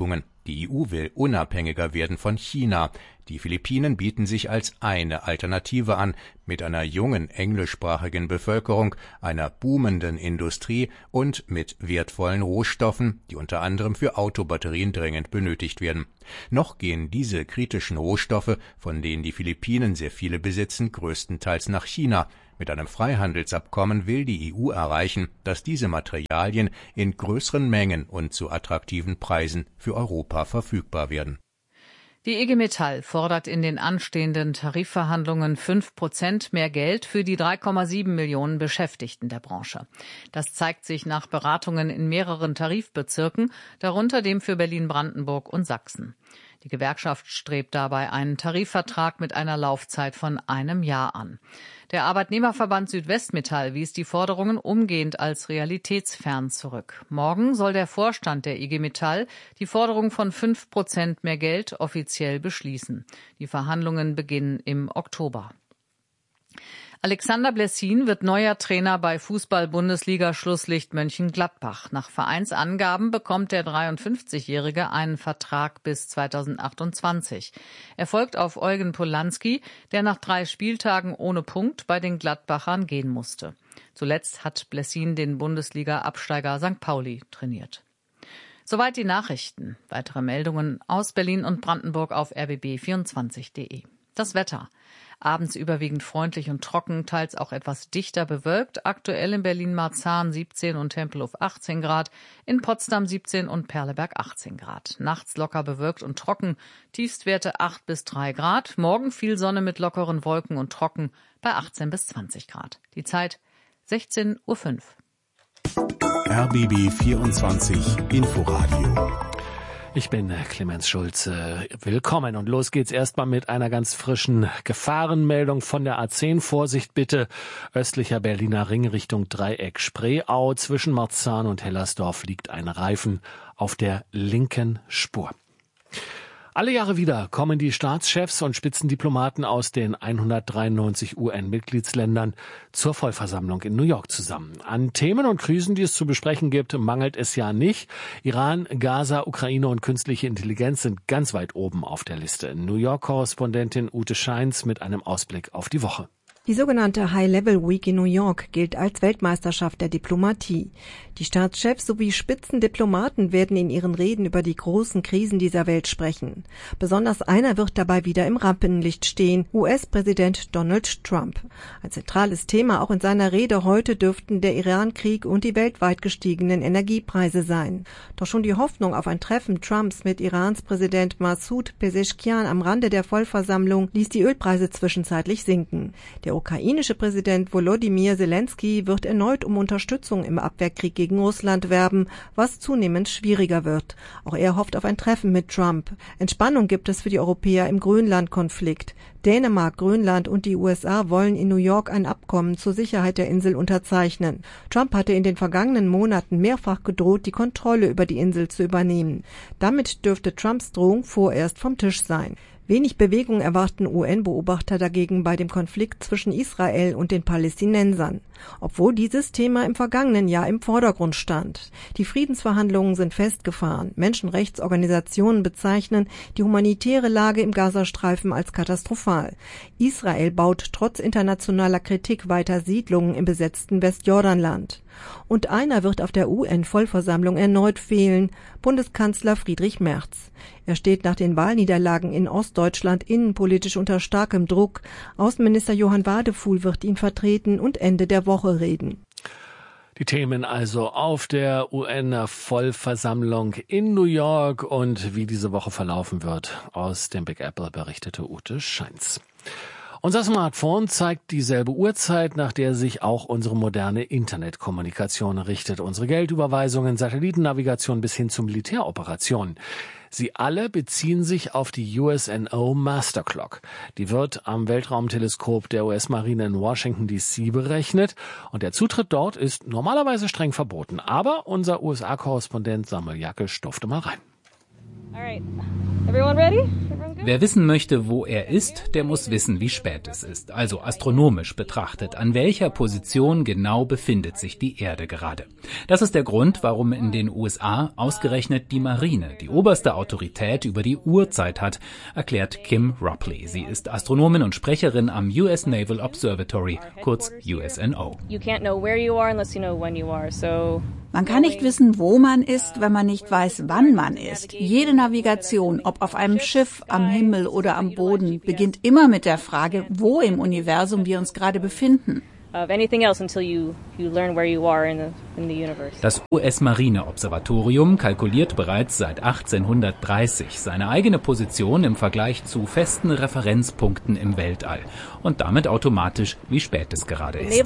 Die E U will unabhängiger werden von China. Die Philippinen bieten sich als eine Alternative an, mit einer jungen englischsprachigen Bevölkerung, einer boomenden Industrie und mit wertvollen Rohstoffen, die unter anderem für Autobatterien dringend benötigt werden. Noch gehen diese kritischen Rohstoffe, von denen die Philippinen sehr viele besitzen, größtenteils nach China. Mit einem Freihandelsabkommen will die E U erreichen, dass diese Materialien in größeren Mengen und zu attraktiven Preisen für Europa verfügbar werden. Die I G Metall fordert in den anstehenden Tarifverhandlungen fünf Prozent mehr Geld für die drei Komma sieben Millionen Beschäftigten der Branche. Das zeigt sich nach Beratungen in mehreren Tarifbezirken, darunter dem für Berlin-Brandenburg und Sachsen. Die Gewerkschaft strebt dabei einen Tarifvertrag mit einer Laufzeit von einem Jahr an. Der Arbeitnehmerverband Südwestmetall wies die Forderungen umgehend als realitätsfern zurück. Morgen soll der Vorstand der I G Metall die Forderung von fünf Prozent mehr Geld offiziell beschließen. Die Verhandlungen beginnen im Oktober. Alexander Blessin wird neuer Trainer bei Fußball-Bundesliga-Schlusslicht Mönchengladbach. Nach Vereinsangaben bekommt der dreiundfünfzigjährige einen Vertrag bis zweitausendachtundzwanzig. Er folgt auf Eugen Polanski, der nach drei Spieltagen ohne Punkt bei den Gladbachern gehen musste. Zuletzt hat Blessin den Bundesliga-Absteiger Sankt Pauli trainiert. Soweit die Nachrichten. Weitere Meldungen aus Berlin und Brandenburg auf r b b vierundzwanzig punkt de. Das Wetter. Abends überwiegend freundlich und trocken, teils auch etwas dichter bewölkt. Aktuell in Berlin-Marzahn siebzehn und Tempelhof achtzehn Grad, in Potsdam siebzehn und Perleberg achtzehn Grad. Nachts locker bewölkt und trocken, Tiefstwerte acht bis drei Grad. Morgen viel Sonne mit lockeren Wolken und trocken bei achtzehn bis zwanzig Grad. Die Zeit sechzehn Uhr fünf. R B B vierundzwanzig Inforadio. Ich bin Clemens Schulze. Willkommen und los geht's erstmal mit einer ganz frischen Gefahrenmeldung von der A zehn. Vorsicht bitte, östlicher Berliner Ring Richtung Dreieck Spreeau. Zwischen Marzahn und Hellersdorf liegt ein Reifen auf der linken Spur. Alle Jahre wieder kommen die Staatschefs und Spitzendiplomaten aus den hundertdreiundneunzig U N-Mitgliedsländern zur Vollversammlung in New York zusammen. An Themen und Krisen, die es zu besprechen gibt, mangelt es ja nicht. Iran, Gaza, Ukraine und künstliche Intelligenz sind ganz weit oben auf der Liste. New York-Korrespondentin Ute Scheins mit einem Ausblick auf die Woche. Die sogenannte High-Level-Week in New York gilt als Weltmeisterschaft der Diplomatie. Die Staatschefs sowie Spitzendiplomaten werden in ihren Reden über die großen Krisen dieser Welt sprechen. Besonders einer wird dabei wieder im Rampenlicht stehen, U S-Präsident Donald Trump. Ein zentrales Thema auch in seiner Rede heute dürften der Iran-Krieg und die weltweit gestiegenen Energiepreise sein. Doch schon die Hoffnung auf ein Treffen Trumps mit Irans Präsident Massoud Pezeshkian am Rande der Vollversammlung ließ die Ölpreise zwischenzeitlich sinken. Der ukrainische Präsident Volodymyr Zelensky wird erneut um Unterstützung im Abwehrkrieg gegen Russland werben, was zunehmend schwieriger wird. Auch er hofft auf ein Treffen mit Trump. Entspannung gibt es für die Europäer im Grönland-Konflikt. Dänemark, Grönland und die U S A wollen in New York ein Abkommen zur Sicherheit der Insel unterzeichnen. Trump hatte in den vergangenen Monaten mehrfach gedroht, die Kontrolle über die Insel zu übernehmen. Damit dürfte Trumps Drohung vorerst vom Tisch sein. Wenig Bewegung erwarten U N-Beobachter dagegen bei dem Konflikt zwischen Israel und den Palästinensern, obwohl dieses Thema im vergangenen Jahr im Vordergrund stand. Die Friedensverhandlungen sind festgefahren. Menschenrechtsorganisationen bezeichnen die humanitäre Lage im Gazastreifen als katastrophal. Israel baut trotz internationaler Kritik weiter Siedlungen im besetzten Westjordanland. Und einer wird auf der U N-Vollversammlung erneut fehlen, Bundeskanzler Friedrich Merz. Er steht nach den Wahlniederlagen in Ostdeutschland innenpolitisch unter starkem Druck. Außenminister Johann Wadefuhl wird ihn vertreten und Ende der Woche reden. Die Themen also auf der U N-Vollversammlung in New York und wie diese Woche verlaufen wird. Aus dem Big Apple berichtete Ute Scheins. Unser Smartphone zeigt dieselbe Uhrzeit, nach der sich auch unsere moderne Internetkommunikation richtet. Unsere Geldüberweisungen, Satellitennavigation bis hin zu Militäroperationen. Sie alle beziehen sich auf die U S N O Master Clock. Die wird am Weltraumteleskop der U S-Marine in Washington D C berechnet und der Zutritt dort ist normalerweise streng verboten. Aber unser U S A-Korrespondent Samuel Jackisch durfte mal rein. All right. Everyone ready? Wer wissen möchte, wo er ist, der muss wissen, wie spät es ist. Also astronomisch betrachtet, an welcher Position genau befindet sich die Erde gerade. Das ist der Grund, warum in den U S A ausgerechnet die Marine die oberste Autorität über die Uhrzeit hat, erklärt Kim Ropley. Sie ist Astronomin und Sprecherin am U S Naval Observatory, kurz U S N O. Man kann nicht wissen, wo man ist, wenn man nicht weiß, wann man ist. Jede Navigation, ob auf einem Schiff, am Himmel oder am Boden, beginnt immer mit der Frage, wo im Universum wir uns gerade befinden. Das U S-Marine-Observatorium kalkuliert bereits seit achtzehnhundertdreißig seine eigene Position im Vergleich zu festen Referenzpunkten im Weltall und damit automatisch, wie spät es gerade ist.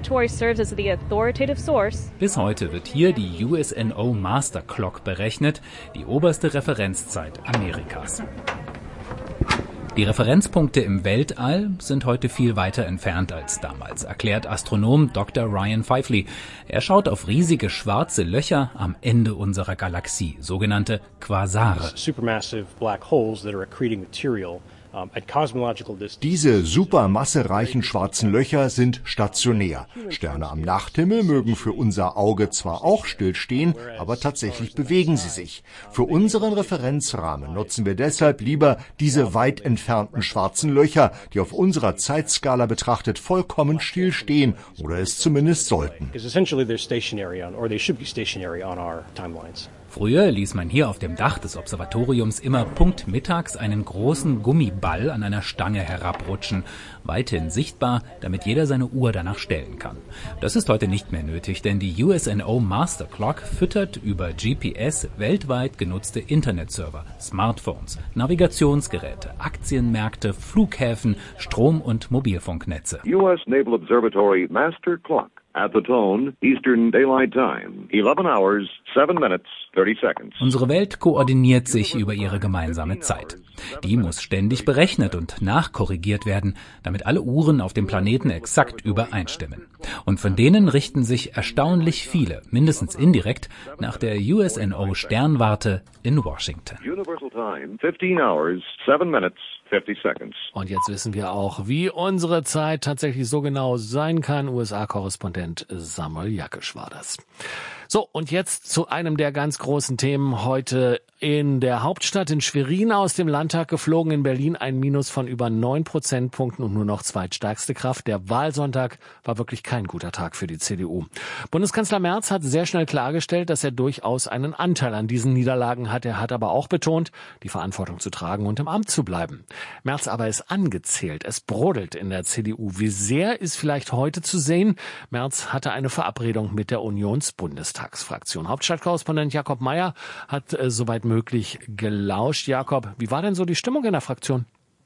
Bis heute wird hier die U S N O Master Clock berechnet, die oberste Referenzzeit Amerikas. Die Referenzpunkte im Weltall sind heute viel weiter entfernt als damals, erklärt Astronom Doktor Ryan Fifley. Er schaut auf riesige schwarze Löcher am Ende unserer Galaxie, sogenannte Quasare. Supermassive black holes that are accreting material. Diese supermassereichen schwarzen Löcher sind stationär. Sterne am Nachthimmel mögen für unser Auge zwar auch stillstehen, aber tatsächlich bewegen sie sich. Für unseren Referenzrahmen nutzen wir deshalb lieber diese weit entfernten schwarzen Löcher, die auf unserer Zeitskala betrachtet vollkommen stillstehen oder es zumindest sollten. Früher ließ man hier auf dem Dach des Observatoriums immer Punkt mittags einen großen Gummiball an einer Stange herabrutschen, weithin sichtbar, damit jeder seine Uhr danach stellen kann. Das ist heute nicht mehr nötig, denn die U S N O Master Clock füttert über G P S weltweit genutzte Internetserver, Smartphones, Navigationsgeräte, Aktienmärkte, Flughäfen, Strom- und Mobilfunknetze. U S Naval Observatory Master Clock. At the tone, Eastern Daylight Time, eleven hours, seven minutes, thirty seconds. Unsere Welt koordiniert sich über ihre gemeinsame Zeit. Die muss ständig berechnet und nachkorrigiert werden, damit alle Uhren auf dem Planeten exakt übereinstimmen. Und von denen richten sich erstaunlich viele, mindestens indirekt, nach der U S N O Sternwarte in Washington. Universal Time, fifteen hours, seven minutes. Und jetzt wissen wir auch, wie unsere Zeit tatsächlich so genau sein kann. U S A-Korrespondent Samuel Jakisch war das. So, und jetzt zu einem der ganz großen Themen heute in der Hauptstadt. In Schwerin aus dem Landtag geflogen, in Berlin ein Minus von über neun Prozentpunkten und nur noch zweitstärkste Kraft. Der Wahlsonntag war wirklich kein guter Tag für die C D U. Bundeskanzler Merz hat sehr schnell klargestellt, dass er durchaus einen Anteil an diesen Niederlagen hat. Er hat aber auch betont, die Verantwortung zu tragen und im Amt zu bleiben. Merz aber ist angezählt. Es brodelt in der C D U. Wie sehr ist vielleicht heute zu sehen? Merz hatte eine Verabredung mit der Unionsbundestagsfraktion. Hauptstadtkorrespondent Jakob Mayer hat äh, soweit möglich gelauscht. Jakob, wie war denn so die Stimmung in der Fraktion?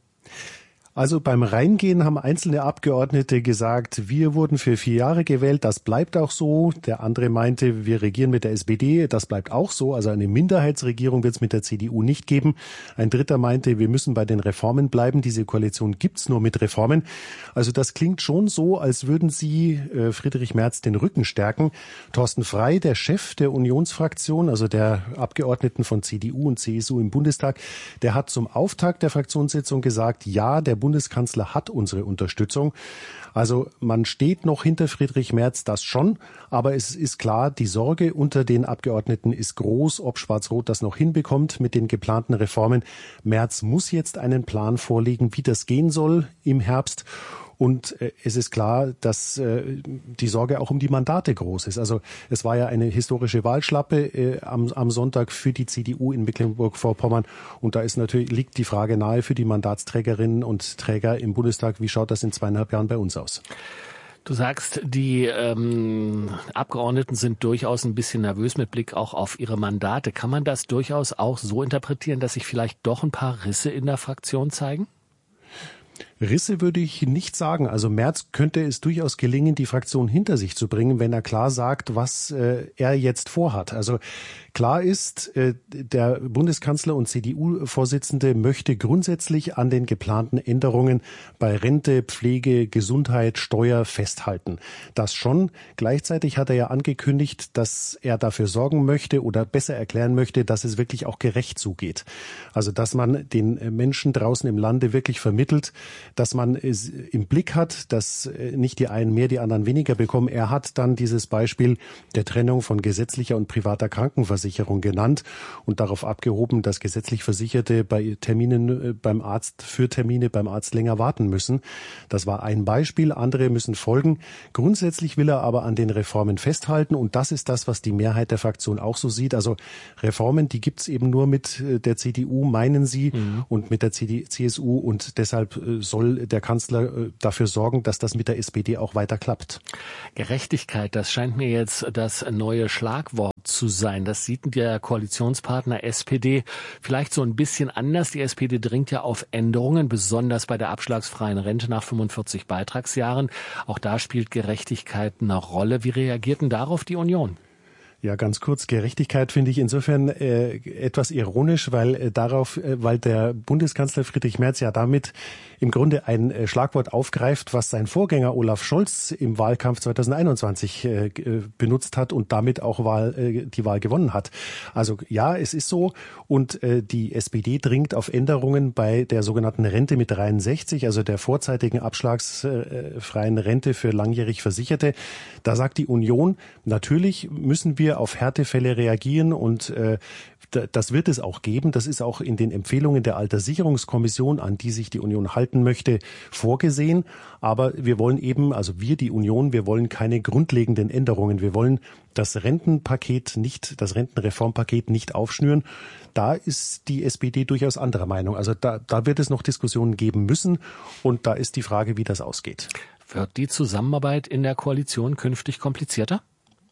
Also beim Reingehen haben einzelne Abgeordnete gesagt, wir wurden für vier Jahre gewählt, das bleibt auch so. Der andere meinte, wir regieren mit der S P D, das bleibt auch so. Also eine Minderheitsregierung wird es mit der C D U nicht geben. Ein dritter meinte, wir müssen bei den Reformen bleiben. Diese Koalition gibt's nur mit Reformen. Also das klingt schon so, als würden sie äh, Friedrich Merz den Rücken stärken. Thorsten Frey, der Chef der Unionsfraktion, also der Abgeordneten von C D U und C S U im Bundestag, der hat zum Auftakt der Fraktionssitzung gesagt, ja, der Bundeskanzler hat unsere Unterstützung. Also man steht noch hinter Friedrich Merz, das schon. Aber es ist klar, die Sorge unter den Abgeordneten ist groß, ob Schwarz-Rot das noch hinbekommt mit den geplanten Reformen. Merz muss jetzt einen Plan vorlegen, wie das gehen soll im Herbst. Und äh, es ist klar, dass äh, die Sorge auch um die Mandate groß ist. Also es war ja eine historische Wahlschlappe äh, am, am Sonntag für die C D U in Mecklenburg-Vorpommern. Und da ist natürlich liegt die Frage nahe für die Mandatsträgerinnen und Träger im Bundestag, wie schaut das in zweieinhalb Jahren bei uns aus? Du sagst, die ähm, Abgeordneten sind durchaus ein bisschen nervös mit Blick auch auf ihre Mandate. Kann man das durchaus auch so interpretieren, dass sich vielleicht doch ein paar Risse in der Fraktion zeigen? Risse würde ich nicht sagen. Also Merz könnte es durchaus gelingen, die Fraktion hinter sich zu bringen, wenn er klar sagt, was äh, er jetzt vorhat. Also klar ist, äh, der Bundeskanzler und C D U-Vorsitzende möchte grundsätzlich an den geplanten Änderungen bei Rente, Pflege, Gesundheit, Steuer festhalten. Das schon. Gleichzeitig hat er ja angekündigt, dass er dafür sorgen möchte oder besser erklären möchte, dass es wirklich auch gerecht zugeht. Also dass man den Menschen draußen im Lande wirklich vermittelt, dass man es im Blick hat, dass nicht die einen mehr, die anderen weniger bekommen. Er hat dann dieses Beispiel der Trennung von gesetzlicher und privater Krankenversicherung genannt und darauf abgehoben, dass gesetzlich Versicherte bei Terminen beim Arzt für Termine beim Arzt länger warten müssen. Das war ein Beispiel. Andere müssen folgen. Grundsätzlich will er aber an den Reformen festhalten und das ist das, was die Mehrheit der Fraktion auch so sieht. Also Reformen, die gibt's eben nur mit der C D U, meinen sie, mhm. und mit der C S U und deshalb soll der Kanzler dafür sorgen, dass das mit der S P D auch weiter klappt. Gerechtigkeit, das scheint mir jetzt das neue Schlagwort zu sein. Das sieht der Koalitionspartner S P D vielleicht so ein bisschen anders. Die S P D dringt ja auf Änderungen, besonders bei der abschlagsfreien Rente nach fünfundvierzig Beitragsjahren. Auch da spielt Gerechtigkeit eine Rolle. Wie reagiert denn darauf die Union? Ja, ganz kurz. Gerechtigkeit finde ich insofern äh, etwas ironisch, weil äh, darauf, äh, weil der Bundeskanzler Friedrich Merz ja damit im Grunde ein äh, Schlagwort aufgreift, was sein Vorgänger Olaf Scholz im Wahlkampf zweitausendeinundzwanzig äh, benutzt hat und damit auch Wahl, äh, die Wahl gewonnen hat. Also ja, es ist so und äh, die S P D dringt auf Änderungen bei der sogenannten Rente mit dreiundsechzig, also der vorzeitigen abschlagsfreien Rente für langjährig Versicherte. Da sagt die Union, natürlich müssen wir auf Härtefälle reagieren und äh, das wird es auch geben. Das ist auch in den Empfehlungen der Alterssicherungskommission, an die sich die Union halten möchte, vorgesehen. Aber wir wollen eben, also wir, die Union, wir wollen keine grundlegenden Änderungen. Wir wollen das Rentenpaket nicht, das Rentenreformpaket nicht aufschnüren. Da ist die S P D durchaus anderer Meinung. Also da, da wird es noch Diskussionen geben müssen. Und da ist die Frage, wie das ausgeht. Wird die Zusammenarbeit in der Koalition künftig komplizierter?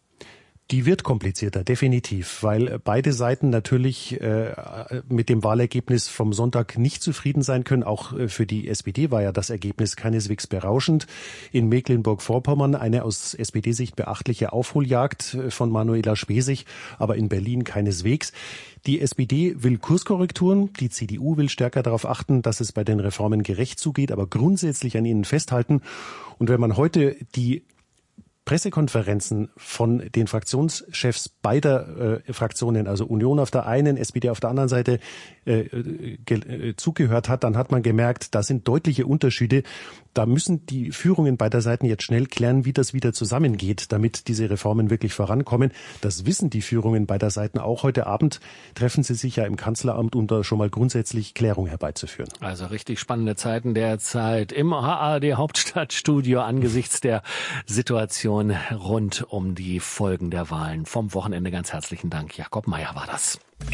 Die wird komplizierter, definitiv, weil beide Seiten natürlich äh, mit dem Wahlergebnis vom Sonntag nicht zufrieden sein können. Auch äh, für die S P D war ja das Ergebnis keineswegs berauschend. In Mecklenburg-Vorpommern eine aus S P D-Sicht beachtliche Aufholjagd von Manuela Schwesig, aber in Berlin keineswegs. Die S P D will Kurskorrekturen, die C D U will stärker darauf achten, dass es bei den Reformen gerecht zugeht, aber grundsätzlich an ihnen festhalten. Und wenn man heute die Pressekonferenzen von den Fraktionschefs beider äh, Fraktionen, also Union auf der einen, S P D auf der anderen Seite, äh, äh, zugehört hat, dann hat man gemerkt, da sind deutliche Unterschiede. Da müssen die Führungen beider Seiten jetzt schnell klären, wie das wieder zusammengeht, damit diese Reformen wirklich vorankommen. Das wissen die Führungen beider Seiten auch. Heute Abend treffen sie sich ja im Kanzleramt, um da schon mal grundsätzlich Klärung herbeizuführen. Also richtig spannende Zeiten derzeit im H A D-Hauptstadtstudio angesichts der Situation rund um die Folgen der Wahlen vom Wochenende. Ganz herzlichen Dank. Jakob Meyer war das.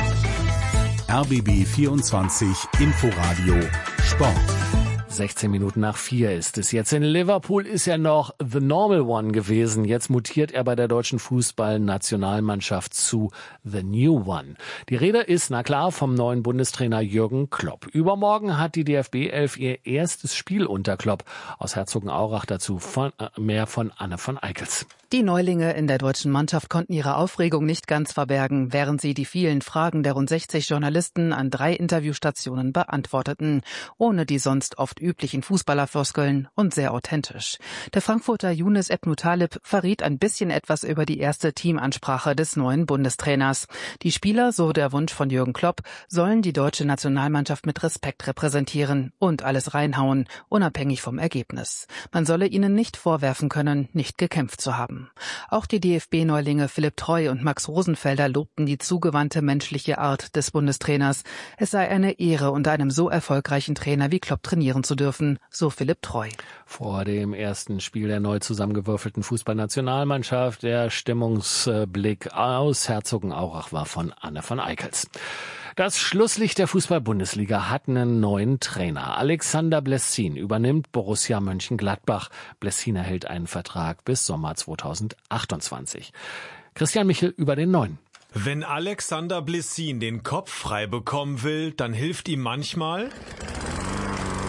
R B B vierundzwanzig Inforadio Sport. sechzehn Minuten nach vier ist es jetzt. In Liverpool ist er noch the normal one gewesen. Jetzt mutiert er bei der deutschen Fußballnationalmannschaft zu the new one. Die Rede ist, na klar, vom neuen Bundestrainer Jürgen Klopp. Übermorgen hat die D F B elf ihr erstes Spiel unter Klopp. Aus Herzogenaurach dazu von, äh, mehr von Anne von Eickels. Die Neulinge in der deutschen Mannschaft konnten ihre Aufregung nicht ganz verbergen, während sie die vielen Fragen der rund sechzig Journalisten an drei Interviewstationen beantworteten, ohne die sonst oft üblichen Fußballerfloskeln und sehr authentisch. Der Frankfurter Younes Ebn-Taleb verriet ein bisschen etwas über die erste Teamansprache des neuen Bundestrainers. Die Spieler, so der Wunsch von Jürgen Klopp, sollen die deutsche Nationalmannschaft mit Respekt repräsentieren und alles reinhauen, unabhängig vom Ergebnis. Man solle ihnen nicht vorwerfen können, nicht gekämpft zu haben. Auch die D F B-Neulinge Philipp Treu und Max Rosenfelder lobten die zugewandte menschliche Art des Bundestrainers. Es sei eine Ehre, unter einem so erfolgreichen Trainer wie Klopp trainieren zu dürfen, so Philipp Treu. Vor dem ersten Spiel der neu zusammengewürfelten Fußballnationalmannschaft, der Stimmungsblick aus Herzogenaurach war von Anne von Eickels. Das Schlusslicht der Fußball-Bundesliga hat einen neuen Trainer. Alexander Blessin übernimmt Borussia Mönchengladbach. Blessin erhält einen Vertrag bis Sommer zweitausendachtundzwanzig. Christian Michel über den neuen. Wenn Alexander Blessin den Kopf frei bekommen will, dann hilft ihm manchmal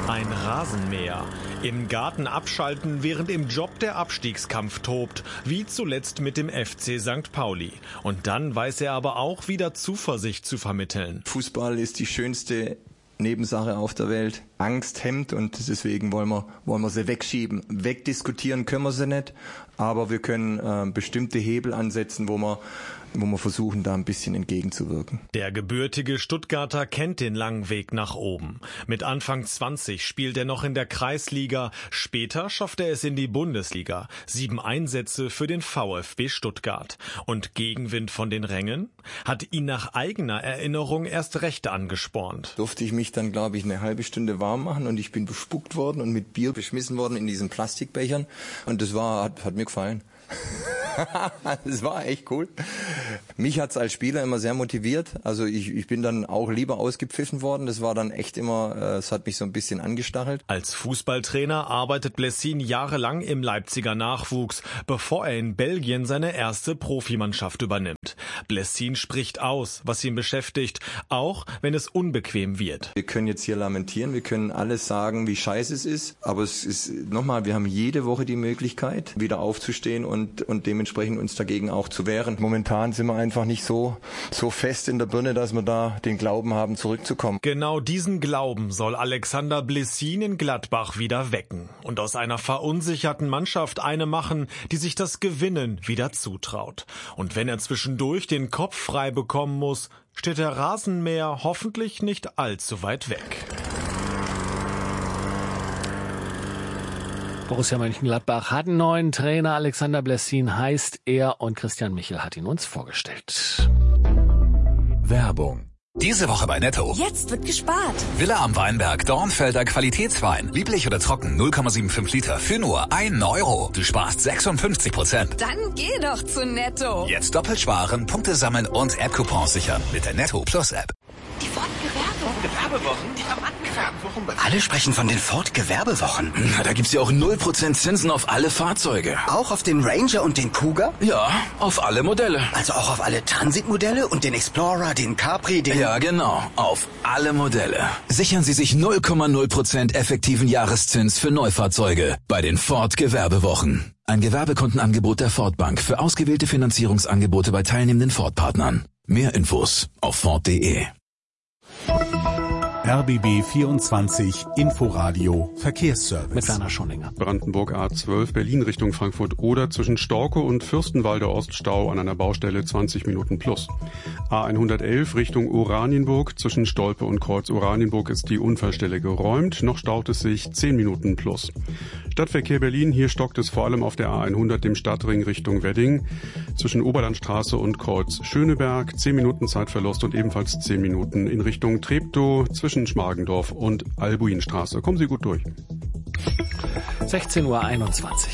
Ein Rasenmäher. Im Garten abschalten, während im Job der Abstiegskampf tobt, wie zuletzt mit dem F C Sankt Pauli. Und dann weiß er aber auch wieder Zuversicht zu vermitteln. Fußball ist die schönste Nebensache auf der Welt. Angst hemmt und deswegen wollen wir, wollen wir sie wegschieben. Wegdiskutieren können wir sie nicht, aber wir können äh, bestimmte Hebel ansetzen, wo wir wo wir versuchen, da ein bisschen entgegenzuwirken. Der gebürtige Stuttgarter kennt den langen Weg nach oben. Mit Anfang zwanzig spielt er noch in der Kreisliga. Später schafft er es in die Bundesliga. Sieben Einsätze für den VfB Stuttgart. Und Gegenwind von den Rängen hat ihn nach eigener Erinnerung erst recht angespornt. Durfte ich mich dann, glaube ich, eine halbe Stunde warm machen und ich bin bespuckt worden und mit Bier beschmissen worden in diesen Plastikbechern. Und das war, hat, hat mir gefallen. Das war echt cool. Mich hat's als Spieler immer sehr motiviert. Also ich, ich bin dann auch lieber ausgepfiffen worden. Das war dann echt immer, es hat mich so ein bisschen angestachelt. Als Fußballtrainer arbeitet Blessin jahrelang im Leipziger Nachwuchs, bevor er in Belgien seine erste Profimannschaft übernimmt. Blessin spricht aus, was ihn beschäftigt, auch wenn es unbequem wird. Wir können jetzt hier lamentieren, wir können alles sagen, wie scheiße es ist. Aber es ist, nochmal, wir haben jede Woche die Möglichkeit, wieder aufzustehen und, und dementsprechend uns dagegen auch zu wehren. Momentan sind wir einfach nicht so, so fest in der Birne, dass wir da den Glauben haben, zurückzukommen. Genau diesen Glauben soll Alexander Blessin in Gladbach wieder wecken und aus einer verunsicherten Mannschaft eine machen, die sich das Gewinnen wieder zutraut. Und wenn er zwischendurch den Kopf frei bekommen muss, steht der Rasenmäher hoffentlich nicht allzu weit weg. Borussia Mönchengladbach hat einen neuen Trainer. Alexander Blessin heißt er und Christian Michel hat ihn uns vorgestellt. Werbung. Diese Woche bei Netto. Jetzt wird gespart. Villa am Weinberg, Dornfelder Qualitätswein. Lieblich oder trocken, null Komma fünfundsiebzig Liter für nur ein Euro. Du sparst sechsundfünfzig Prozent. Dann geh doch zu Netto. Jetzt doppelt sparen, Punkte sammeln und App-Coupons sichern mit der Netto Plus App. Die Ford-Gewerbewochen. Gewerbewochen? Die Rabattgewerbewochen. Alle sprechen von den Ford-Gewerbewochen. Na, da gibt's ja auch null Prozent Zinsen auf alle Fahrzeuge. Auch auf den Ranger und den Cougar? Ja, auf alle Modelle. Also auch auf alle Transit-Modelle und den Explorer, den Capri, den... Ja, genau. Auf alle Modelle. Sichern Sie sich null Komma null Prozent effektiven Jahreszins für Neufahrzeuge bei den Ford-Gewerbewochen. Ein Gewerbekontenangebot der Ford Bank für ausgewählte Finanzierungsangebote bei teilnehmenden Ford-Partnern. Mehr Infos auf Ford punkt de. R B B vierundzwanzig Inforadio Verkehrsservice. Mit Werner Schoninger. Brandenburg A zwölf Berlin Richtung Frankfurt-Oder zwischen Stauke und Fürstenwalde Oststau an einer Baustelle zwanzig Minuten plus. A hundertelf Richtung Oranienburg zwischen Stolpe und Kreuz Oranienburg ist die Unfallstelle geräumt. Noch staut es sich zehn Minuten plus. Stadtverkehr Berlin, hier stockt es vor allem auf der A hundert dem Stadtring Richtung Wedding zwischen Oberlandstraße und Kreuz Schöneberg. zehn Minuten Zeitverlust und ebenfalls zehn Minuten in Richtung Treptow zwischen Schmargendorf und Albuinstraße. Kommen Sie gut durch. sechzehn Uhr einundzwanzig.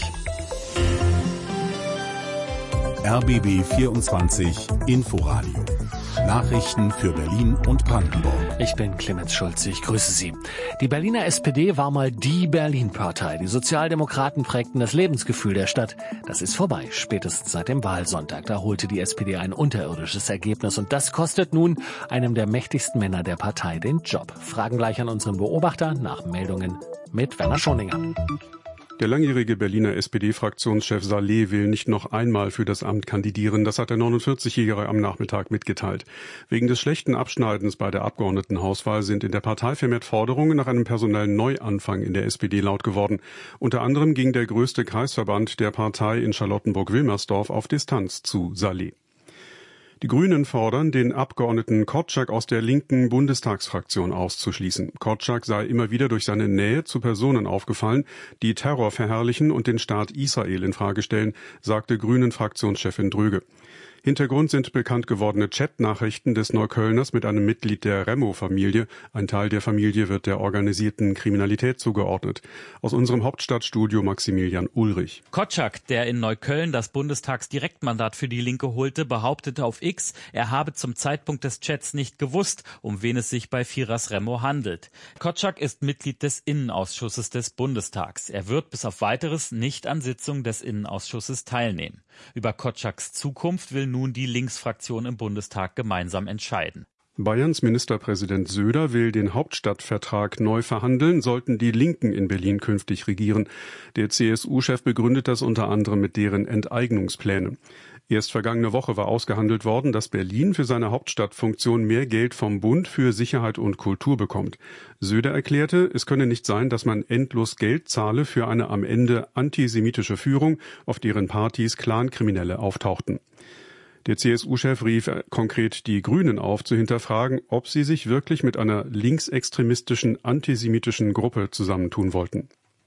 R B B vierundzwanzig Inforadio. Nachrichten für Berlin und Brandenburg. Ich bin Clemens Schulze, ich grüße Sie. Die Berliner S P D war mal die Berlin-Partei. Die Sozialdemokraten prägten das Lebensgefühl der Stadt. Das ist vorbei, spätestens seit dem Wahlsonntag. Da holte die S P D ein unterirdisches Ergebnis und das kostet nun einem der mächtigsten Männer der Partei den Job. Fragen gleich an unseren Beobachter nach Meldungen mit Werner Schoninger. Der langjährige Berliner S P D-Fraktionschef Saleh will nicht noch einmal für das Amt kandidieren. Das hat der neunundvierzigjährige am Nachmittag mitgeteilt. Wegen des schlechten Abschneidens bei der Abgeordnetenhauswahl sind in der Partei vermehrt Forderungen nach einem personellen Neuanfang in der S P D laut geworden. Unter anderem ging der größte Kreisverband der Partei in Charlottenburg-Wilmersdorf auf Distanz zu Saleh. Die Grünen fordern, den Abgeordneten Korczak aus der linken Bundestagsfraktion auszuschließen. Korczak sei immer wieder durch seine Nähe zu Personen aufgefallen, die Terror verherrlichen und den Staat Israel in Frage stellen, sagte Grünen-Fraktionschefin Dröge. Hintergrund sind bekannt gewordene Chatnachrichten des Neuköllners mit einem Mitglied der Remo-Familie. Ein Teil der Familie wird der organisierten Kriminalität zugeordnet. Aus unserem Hauptstadtstudio Maximilian Ulrich. Korczak, der in Neukölln das Bundestagsdirektmandat für die Linke holte, behauptete auf X, er habe zum Zeitpunkt des Chats nicht gewusst, um wen es sich bei Firas Remo handelt. Korczak ist Mitglied des Innenausschusses des Bundestags. Er wird bis auf Weiteres nicht an Sitzungen des Innenausschusses teilnehmen. Über Korczaks Zukunft will nun die Linksfraktion im Bundestag gemeinsam entscheiden. Bayerns Ministerpräsident Söder will den Hauptstadtvertrag neu verhandeln, sollten die Linken in Berlin künftig regieren. Der C S U-Chef begründet das unter anderem mit deren Enteignungspläne. Erst vergangene Woche war ausgehandelt worden, dass Berlin für seine Hauptstadtfunktion mehr Geld vom Bund für Sicherheit und Kultur bekommt. Söder erklärte, es könne nicht sein, dass man endlos Geld zahle für eine am Ende antisemitische Führung, auf deren Partys Clankriminelle auftauchten. Der C S U-Chef rief konkret die Grünen auf, zu hinterfragen, ob sie sich wirklich mit einer linksextremistischen, antisemitischen Gruppe zusammentun wollten.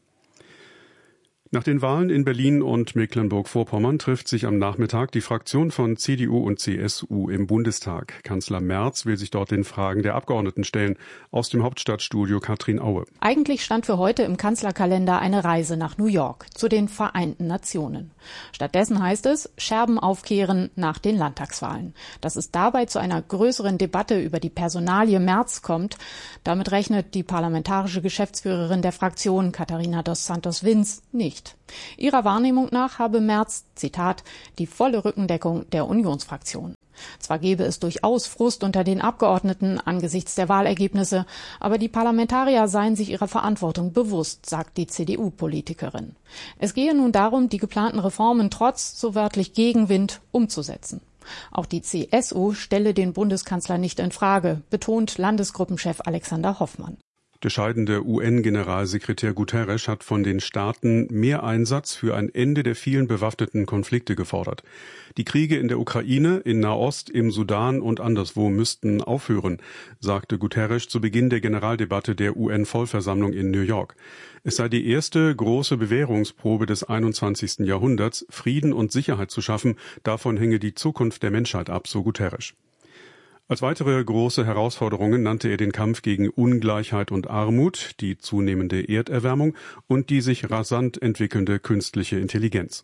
Nach den Wahlen in Berlin und Mecklenburg-Vorpommern trifft sich am Nachmittag die Fraktion von C D U und C S U im Bundestag. Kanzler Merz will sich dort den Fragen der Abgeordneten stellen. Aus dem Hauptstadtstudio Katrin Aue. Eigentlich stand für heute im Kanzlerkalender eine Reise nach New York, zu den Vereinten Nationen. Stattdessen heißt es, Scherben aufkehren nach den Landtagswahlen. Dass es dabei zu einer größeren Debatte über die Personalie Merz kommt, damit rechnet die parlamentarische Geschäftsführerin der Fraktion, Katharina dos Santos-Vinz, nicht. Ihrer Wahrnehmung nach habe Merz, Zitat, die volle Rückendeckung der Unionsfraktion. Zwar gebe es durchaus Frust unter den Abgeordneten angesichts der Wahlergebnisse, aber die Parlamentarier seien sich ihrer Verantwortung bewusst, sagt die C D U-Politikerin. Es gehe nun darum, die geplanten Reformen trotz, so wörtlich, Gegenwind umzusetzen. Auch die C S U stelle den Bundeskanzler nicht in Frage, betont Landesgruppenchef Alexander Hoffmann. Der scheidende U N-Generalsekretär Guterres hat von den Staaten mehr Einsatz für ein Ende der vielen bewaffneten Konflikte gefordert. Die Kriege in der Ukraine, in Nahost, im Sudan und anderswo müssten aufhören, sagte Guterres zu Beginn der Generaldebatte der U N-Vollversammlung in New York. Es sei die erste große Bewährungsprobe des einundzwanzigsten Jahrhunderts, Frieden und Sicherheit zu schaffen. Davon hänge die Zukunft der Menschheit ab, so Guterres. Als weitere große Herausforderungen nannte er den Kampf gegen Ungleichheit und Armut, die zunehmende Erderwärmung und die sich rasant entwickelnde künstliche Intelligenz.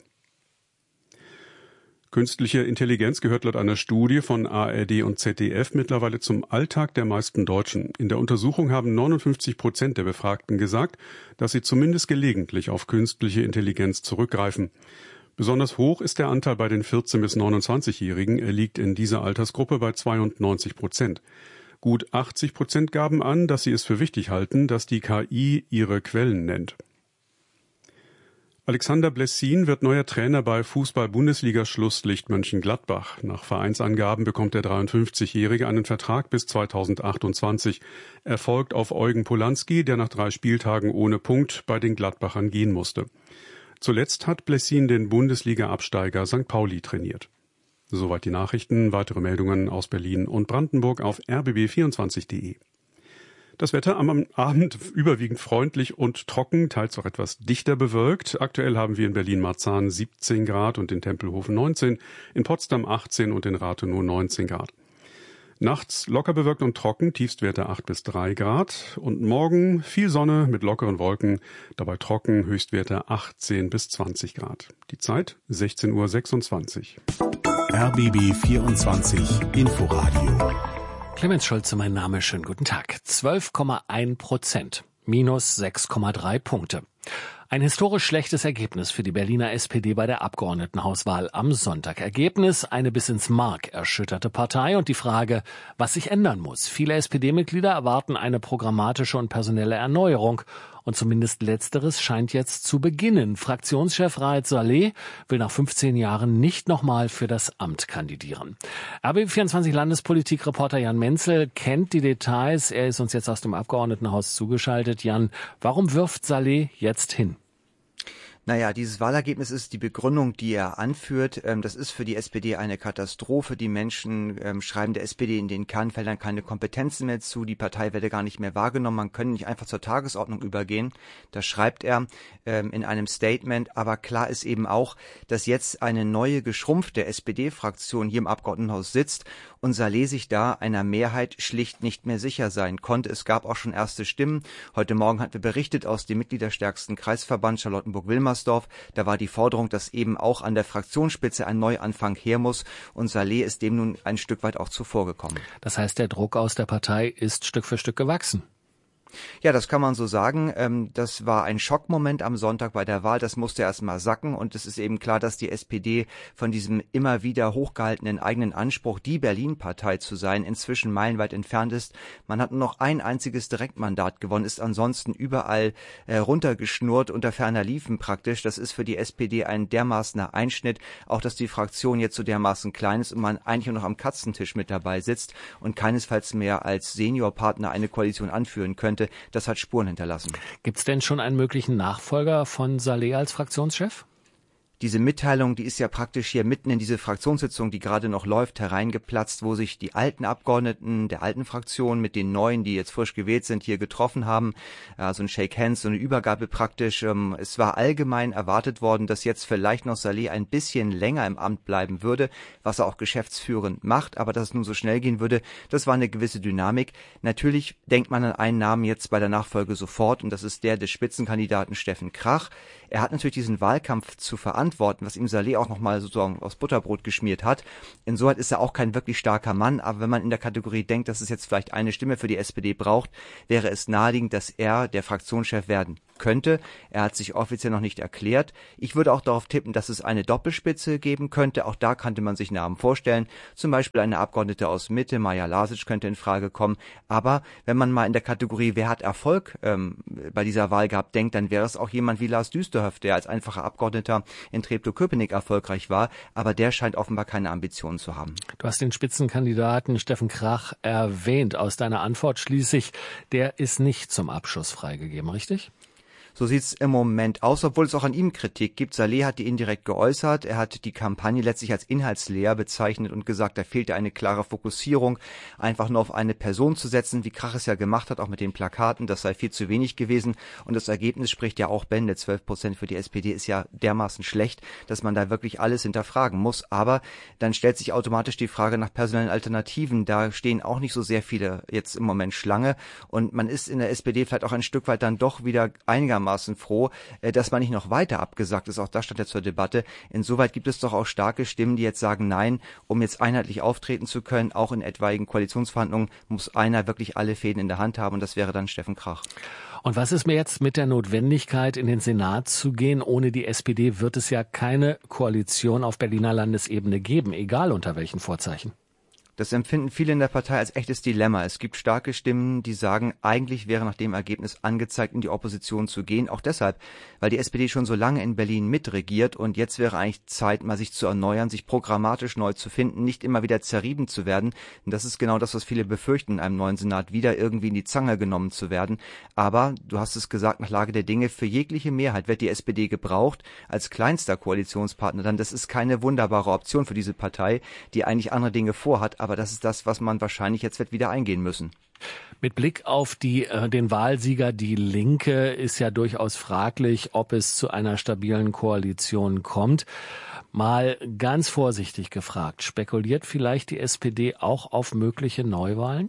Künstliche Intelligenz gehört laut einer Studie von A R D und Z D F mittlerweile zum Alltag der meisten Deutschen. In der Untersuchung haben neunundfünfzig Prozent der Befragten gesagt, dass sie zumindest gelegentlich auf künstliche Intelligenz zurückgreifen. Besonders hoch ist der Anteil bei den vierzehn- bis neunundzwanzigjährigen. Er liegt in dieser Altersgruppe bei zweiundneunzig Prozent. Gut achtzig Prozent gaben an, dass sie es für wichtig halten, dass die K I ihre Quellen nennt. Alexander Blessin wird neuer Trainer bei Fußball-Bundesliga-Schlusslicht Mönchengladbach. Nach Vereinsangaben bekommt der dreiundfünfzigjährige einen Vertrag bis zweitausendachtundzwanzig. Er folgt auf Eugen Polanski, der nach drei Spieltagen ohne Punkt bei den Gladbachern gehen musste. Zuletzt hat Blessin den Bundesliga-Absteiger Sankt Pauli trainiert. Soweit die Nachrichten. Weitere Meldungen aus Berlin und Brandenburg auf r b b vierundzwanzig punkt d e. Das Wetter am Abend überwiegend freundlich und trocken, teils auch etwas dichter bewölkt. Aktuell haben wir in Berlin-Marzahn siebzehn Grad und in Tempelhofen neunzehn, in Potsdam achtzehn und in Rathenow neunzehn Grad. Nachts locker bewölkt und trocken, Tiefstwerte acht bis drei Grad. Und morgen viel Sonne mit lockeren Wolken, dabei trocken, Höchstwerte achtzehn bis zwanzig Grad. Die Zeit sechzehn Uhr sechsundzwanzig. R B B vierundzwanzig Inforadio. Clemens Schulze, mein Name, schönen guten Tag. zwölf Komma eins Prozent, minus sechs Komma drei Punkte. Ein historisch schlechtes Ergebnis für die Berliner S P D bei der Abgeordnetenhauswahl am Sonntag. Ergebnis: eine bis ins Mark erschütterte Partei und die Frage, was sich ändern muss. Viele S P D-Mitglieder erwarten eine programmatische und personelle Erneuerung. Und zumindest Letzteres scheint jetzt zu beginnen. Fraktionschef Raed Saleh will nach fünfzehn Jahren nicht nochmal für das Amt kandidieren. R B B vierundzwanzig Landespolitik-Reporter Jan Menzel kennt die Details. Er ist uns jetzt aus dem Abgeordnetenhaus zugeschaltet. Jan, warum wirft Saleh jetzt hin? Naja, dieses Wahlergebnis ist die Begründung, die er anführt. Das ist für die S P D eine Katastrophe. Die Menschen schreiben der S P D in den Kernfeldern keine Kompetenzen mehr zu. Die Partei werde gar nicht mehr wahrgenommen. Man könne nicht einfach zur Tagesordnung übergehen. Das schreibt er in einem Statement. Aber klar ist eben auch, dass jetzt eine neue, geschrumpfte S P D-Fraktion hier im Abgeordnetenhaus sitzt und Saleh sich da einer Mehrheit schlicht nicht mehr sicher sein konnte. Es gab auch schon erste Stimmen. Heute Morgen hatten wir berichtet aus dem mitgliederstärksten Kreisverband Charlottenburg-Wilmersdorf. Da war die Forderung, dass eben auch an der Fraktionsspitze ein Neuanfang her muss. Und Saleh ist dem nun ein Stück weit auch zuvorgekommen. Das heißt, der Druck aus der Partei ist Stück für Stück gewachsen. Ja, das kann man so sagen. Das war ein Schockmoment am Sonntag bei der Wahl. Das musste erst mal sacken. Und es ist eben klar, dass die S P D von diesem immer wieder hochgehaltenen eigenen Anspruch, die Berlin-Partei zu sein, inzwischen meilenweit entfernt ist. Man hat nur noch ein einziges Direktmandat gewonnen, ist ansonsten überall äh, runtergeschnurrt, unter ferner Liefen praktisch. Das ist für die S P D ein dermaßener Einschnitt. Auch, dass die Fraktion jetzt so dermaßen klein ist und man eigentlich nur noch am Katzentisch mit dabei sitzt und keinesfalls mehr als Seniorpartner eine Koalition anführen könnte. Das hat Spuren hinterlassen. Gibt es denn schon einen möglichen Nachfolger von Saleh als Fraktionschef? Diese Mitteilung, die ist ja praktisch hier mitten in diese Fraktionssitzung, die gerade noch läuft, hereingeplatzt, wo sich die alten Abgeordneten der alten Fraktion mit den neuen, die jetzt frisch gewählt sind, hier getroffen haben. Also ein Shake Hands, so eine Übergabe praktisch. Es war allgemein erwartet worden, dass jetzt vielleicht noch Saleh ein bisschen länger im Amt bleiben würde, was er auch geschäftsführend macht. Aber dass es nun so schnell gehen würde, das war eine gewisse Dynamik. Natürlich denkt man an einen Namen jetzt bei der Nachfolge sofort, und das ist der des Spitzenkandidaten Steffen Krach. Er hat natürlich diesen Wahlkampf zu verantworten, was ihm Saleh auch nochmal sozusagen aufs Butterbrot geschmiert hat. Insoweit ist er auch kein wirklich starker Mann, aber wenn man in der Kategorie denkt, dass es jetzt vielleicht eine Stimme für die S P D braucht, wäre es naheliegend, dass er der Fraktionschef werden könnte. Er hat sich offiziell noch nicht erklärt. Ich würde auch darauf tippen, dass es eine Doppelspitze geben könnte. Auch da könnte man sich Namen vorstellen. Zum Beispiel eine Abgeordnete aus Mitte, Maja Lasic, könnte in Frage kommen. Aber wenn man mal in der Kategorie, wer hat Erfolg ähm, bei dieser Wahl gehabt, denkt, dann wäre es auch jemand wie Lars Düsterhoff, der als einfacher Abgeordneter in Treptow-Köpenick erfolgreich war. Aber der scheint offenbar keine Ambitionen zu haben. Du hast den Spitzenkandidaten Steffen Krach erwähnt. Aus deiner Antwort schließe ich, der ist nicht zum Abschuss freigegeben, richtig? So sieht's im Moment aus, obwohl es auch an ihm Kritik gibt. Saleh hat die indirekt geäußert. Er hat die Kampagne letztlich als inhaltsleer bezeichnet und gesagt, da fehlte eine klare Fokussierung, einfach nur auf eine Person zu setzen, wie Krach es ja gemacht hat, auch mit den Plakaten. Das sei viel zu wenig gewesen. Und das Ergebnis spricht ja auch Bände. zwölf Prozent für die S P D ist ja dermaßen schlecht, dass man da wirklich alles hinterfragen muss. Aber dann stellt sich automatisch die Frage nach personellen Alternativen. Da stehen auch nicht so sehr viele jetzt im Moment Schlange. Und man ist in der S P D vielleicht auch ein Stück weit dann doch wieder einigermaßen froh, dass man nicht noch weiter abgesagt ist. Auch das stand ja zur Debatte. Insoweit gibt es doch auch starke Stimmen, die jetzt sagen, nein, um jetzt einheitlich auftreten zu können, auch in etwaigen Koalitionsverhandlungen, muss einer wirklich alle Fäden in der Hand haben, und das wäre dann Steffen Krach. Und was ist mir jetzt mit der Notwendigkeit, in den Senat zu gehen? Ohne die S P D wird es ja keine Koalition auf Berliner Landesebene geben, egal unter welchen Vorzeichen. Das empfinden viele in der Partei als echtes Dilemma. Es gibt starke Stimmen, die sagen, eigentlich wäre nach dem Ergebnis angezeigt, in die Opposition zu gehen. Auch deshalb, weil die S P D schon so lange in Berlin mitregiert, und jetzt wäre eigentlich Zeit, mal sich zu erneuern, sich programmatisch neu zu finden, nicht immer wieder zerrieben zu werden. Und das ist genau das, was viele befürchten, in einem neuen Senat wieder irgendwie in die Zange genommen zu werden. Aber, du hast es gesagt, nach Lage der Dinge, für jegliche Mehrheit wird die S P D gebraucht, als kleinster Koalitionspartner. Dann, das ist keine wunderbare Option für diese Partei, die eigentlich andere Dinge vorhat. Aber das ist das, was man wahrscheinlich jetzt wird wieder eingehen müssen. Mit Blick auf die, äh, den Wahlsieger Die Linke ist ja durchaus fraglich, ob es zu einer stabilen Koalition kommt. Mal ganz vorsichtig gefragt, spekuliert vielleicht die S P D auch auf mögliche Neuwahlen?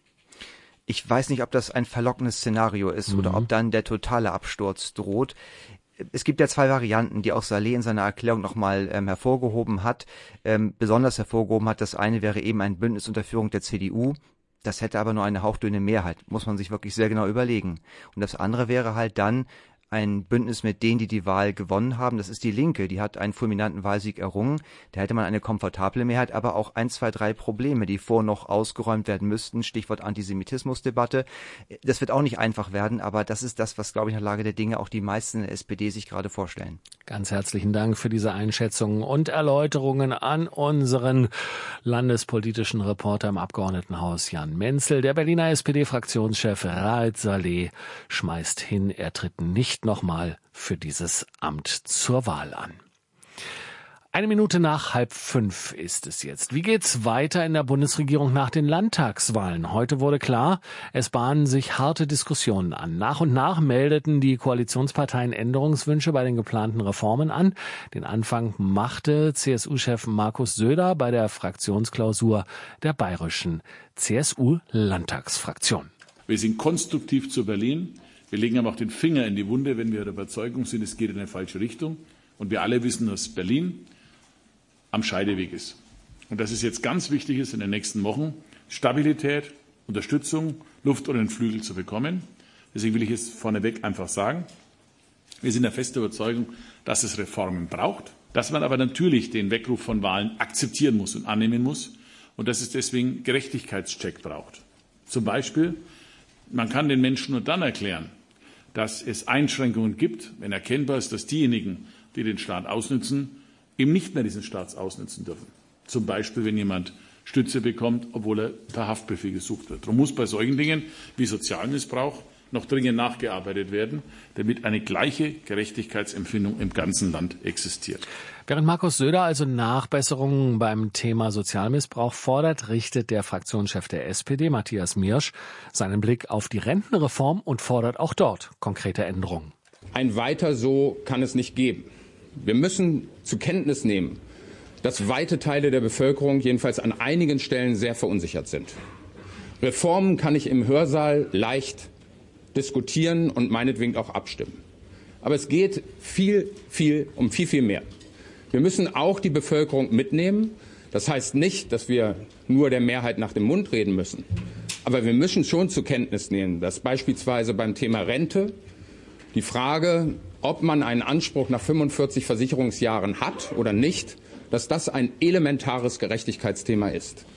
Ich weiß nicht, ob das ein verlockendes Szenario ist, mhm, oder ob dann der totale Absturz droht. Es gibt ja zwei Varianten, die auch Saleh in seiner Erklärung nochmal ähm, hervorgehoben hat. Ähm, besonders hervorgehoben hat, das eine wäre eben ein Bündnis unter Führung der C D U. Das hätte aber nur eine hauchdünne Mehrheit, muss man sich wirklich sehr genau überlegen. Und das andere wäre halt dann ein Bündnis mit denen, die die Wahl gewonnen haben. Das ist die Linke, die hat einen fulminanten Wahlsieg errungen. Da hätte man eine komfortable Mehrheit, aber auch ein, zwei, drei Probleme, die vor noch ausgeräumt werden müssten. Stichwort Antisemitismusdebatte. Das wird auch nicht einfach werden, aber das ist das, was, glaube ich, nach Lage der Dinge auch die meisten in der S P D sich gerade vorstellen. Ganz herzlichen Dank für diese Einschätzungen und Erläuterungen an unseren landespolitischen Reporter im Abgeordnetenhaus Jan Menzel. Der Berliner S P D-Fraktionschef Raed Saleh schmeißt hin, er tritt nicht nochmal für dieses Amt zur Wahl an. Eine Minute nach halb fünf ist es jetzt. Wie geht's weiter in der Bundesregierung nach den Landtagswahlen? Heute wurde klar, es bahnen sich harte Diskussionen an. Nach und nach meldeten die Koalitionsparteien Änderungswünsche bei den geplanten Reformen an. Den Anfang machte C S U-Chef Markus Söder bei der Fraktionsklausur der bayerischen C S U-Landtagsfraktion. Wir sind konstruktiv zu Berlin. Wir legen aber auch den Finger in die Wunde, wenn wir der Überzeugung sind, es geht in eine falsche Richtung. Und wir alle wissen, dass Berlin am Scheideweg ist. Und dass es jetzt ganz wichtig ist, in den nächsten Wochen Stabilität, Unterstützung, Luft unter den Flügel zu bekommen. Deswegen will ich es vorneweg einfach sagen. Wir sind der festen Überzeugung, dass es Reformen braucht, dass man aber natürlich den Weckruf von Wahlen akzeptieren muss und annehmen muss und dass es deswegen Gerechtigkeitscheck braucht. Zum Beispiel, man kann den Menschen nur dann erklären, dass es Einschränkungen gibt, wenn erkennbar ist, dass diejenigen, die den Staat ausnützen, eben nicht mehr diesen Staat ausnützen dürfen. Zum Beispiel, wenn jemand Stütze bekommt, obwohl er per Haftbefehl gesucht wird. Darum muss bei solchen Dingen wie Sozialmissbrauch noch dringend nachgearbeitet werden, damit eine gleiche Gerechtigkeitsempfindung im ganzen Land existiert. Während Markus Söder also Nachbesserungen beim Thema Sozialmissbrauch fordert, richtet der Fraktionschef der S P D, Matthias Miersch, seinen Blick auf die Rentenreform und fordert auch dort konkrete Änderungen. Ein Weiter so kann es nicht geben. Wir müssen zur Kenntnis nehmen, dass weite Teile der Bevölkerung jedenfalls an einigen Stellen sehr verunsichert sind. Reformen kann ich im Hörsaal leicht diskutieren und meinetwegen auch abstimmen. Aber es geht viel, viel um viel, viel mehr. Wir müssen auch die Bevölkerung mitnehmen. Das heißt nicht, dass wir nur der Mehrheit nach dem Mund reden müssen. Aber wir müssen schon zur Kenntnis nehmen, dass beispielsweise beim Thema Rente die Frage, ob man einen Anspruch nach fünfundvierzig Versicherungsjahren hat oder nicht, dass das ein elementares Gerechtigkeitsthema ist.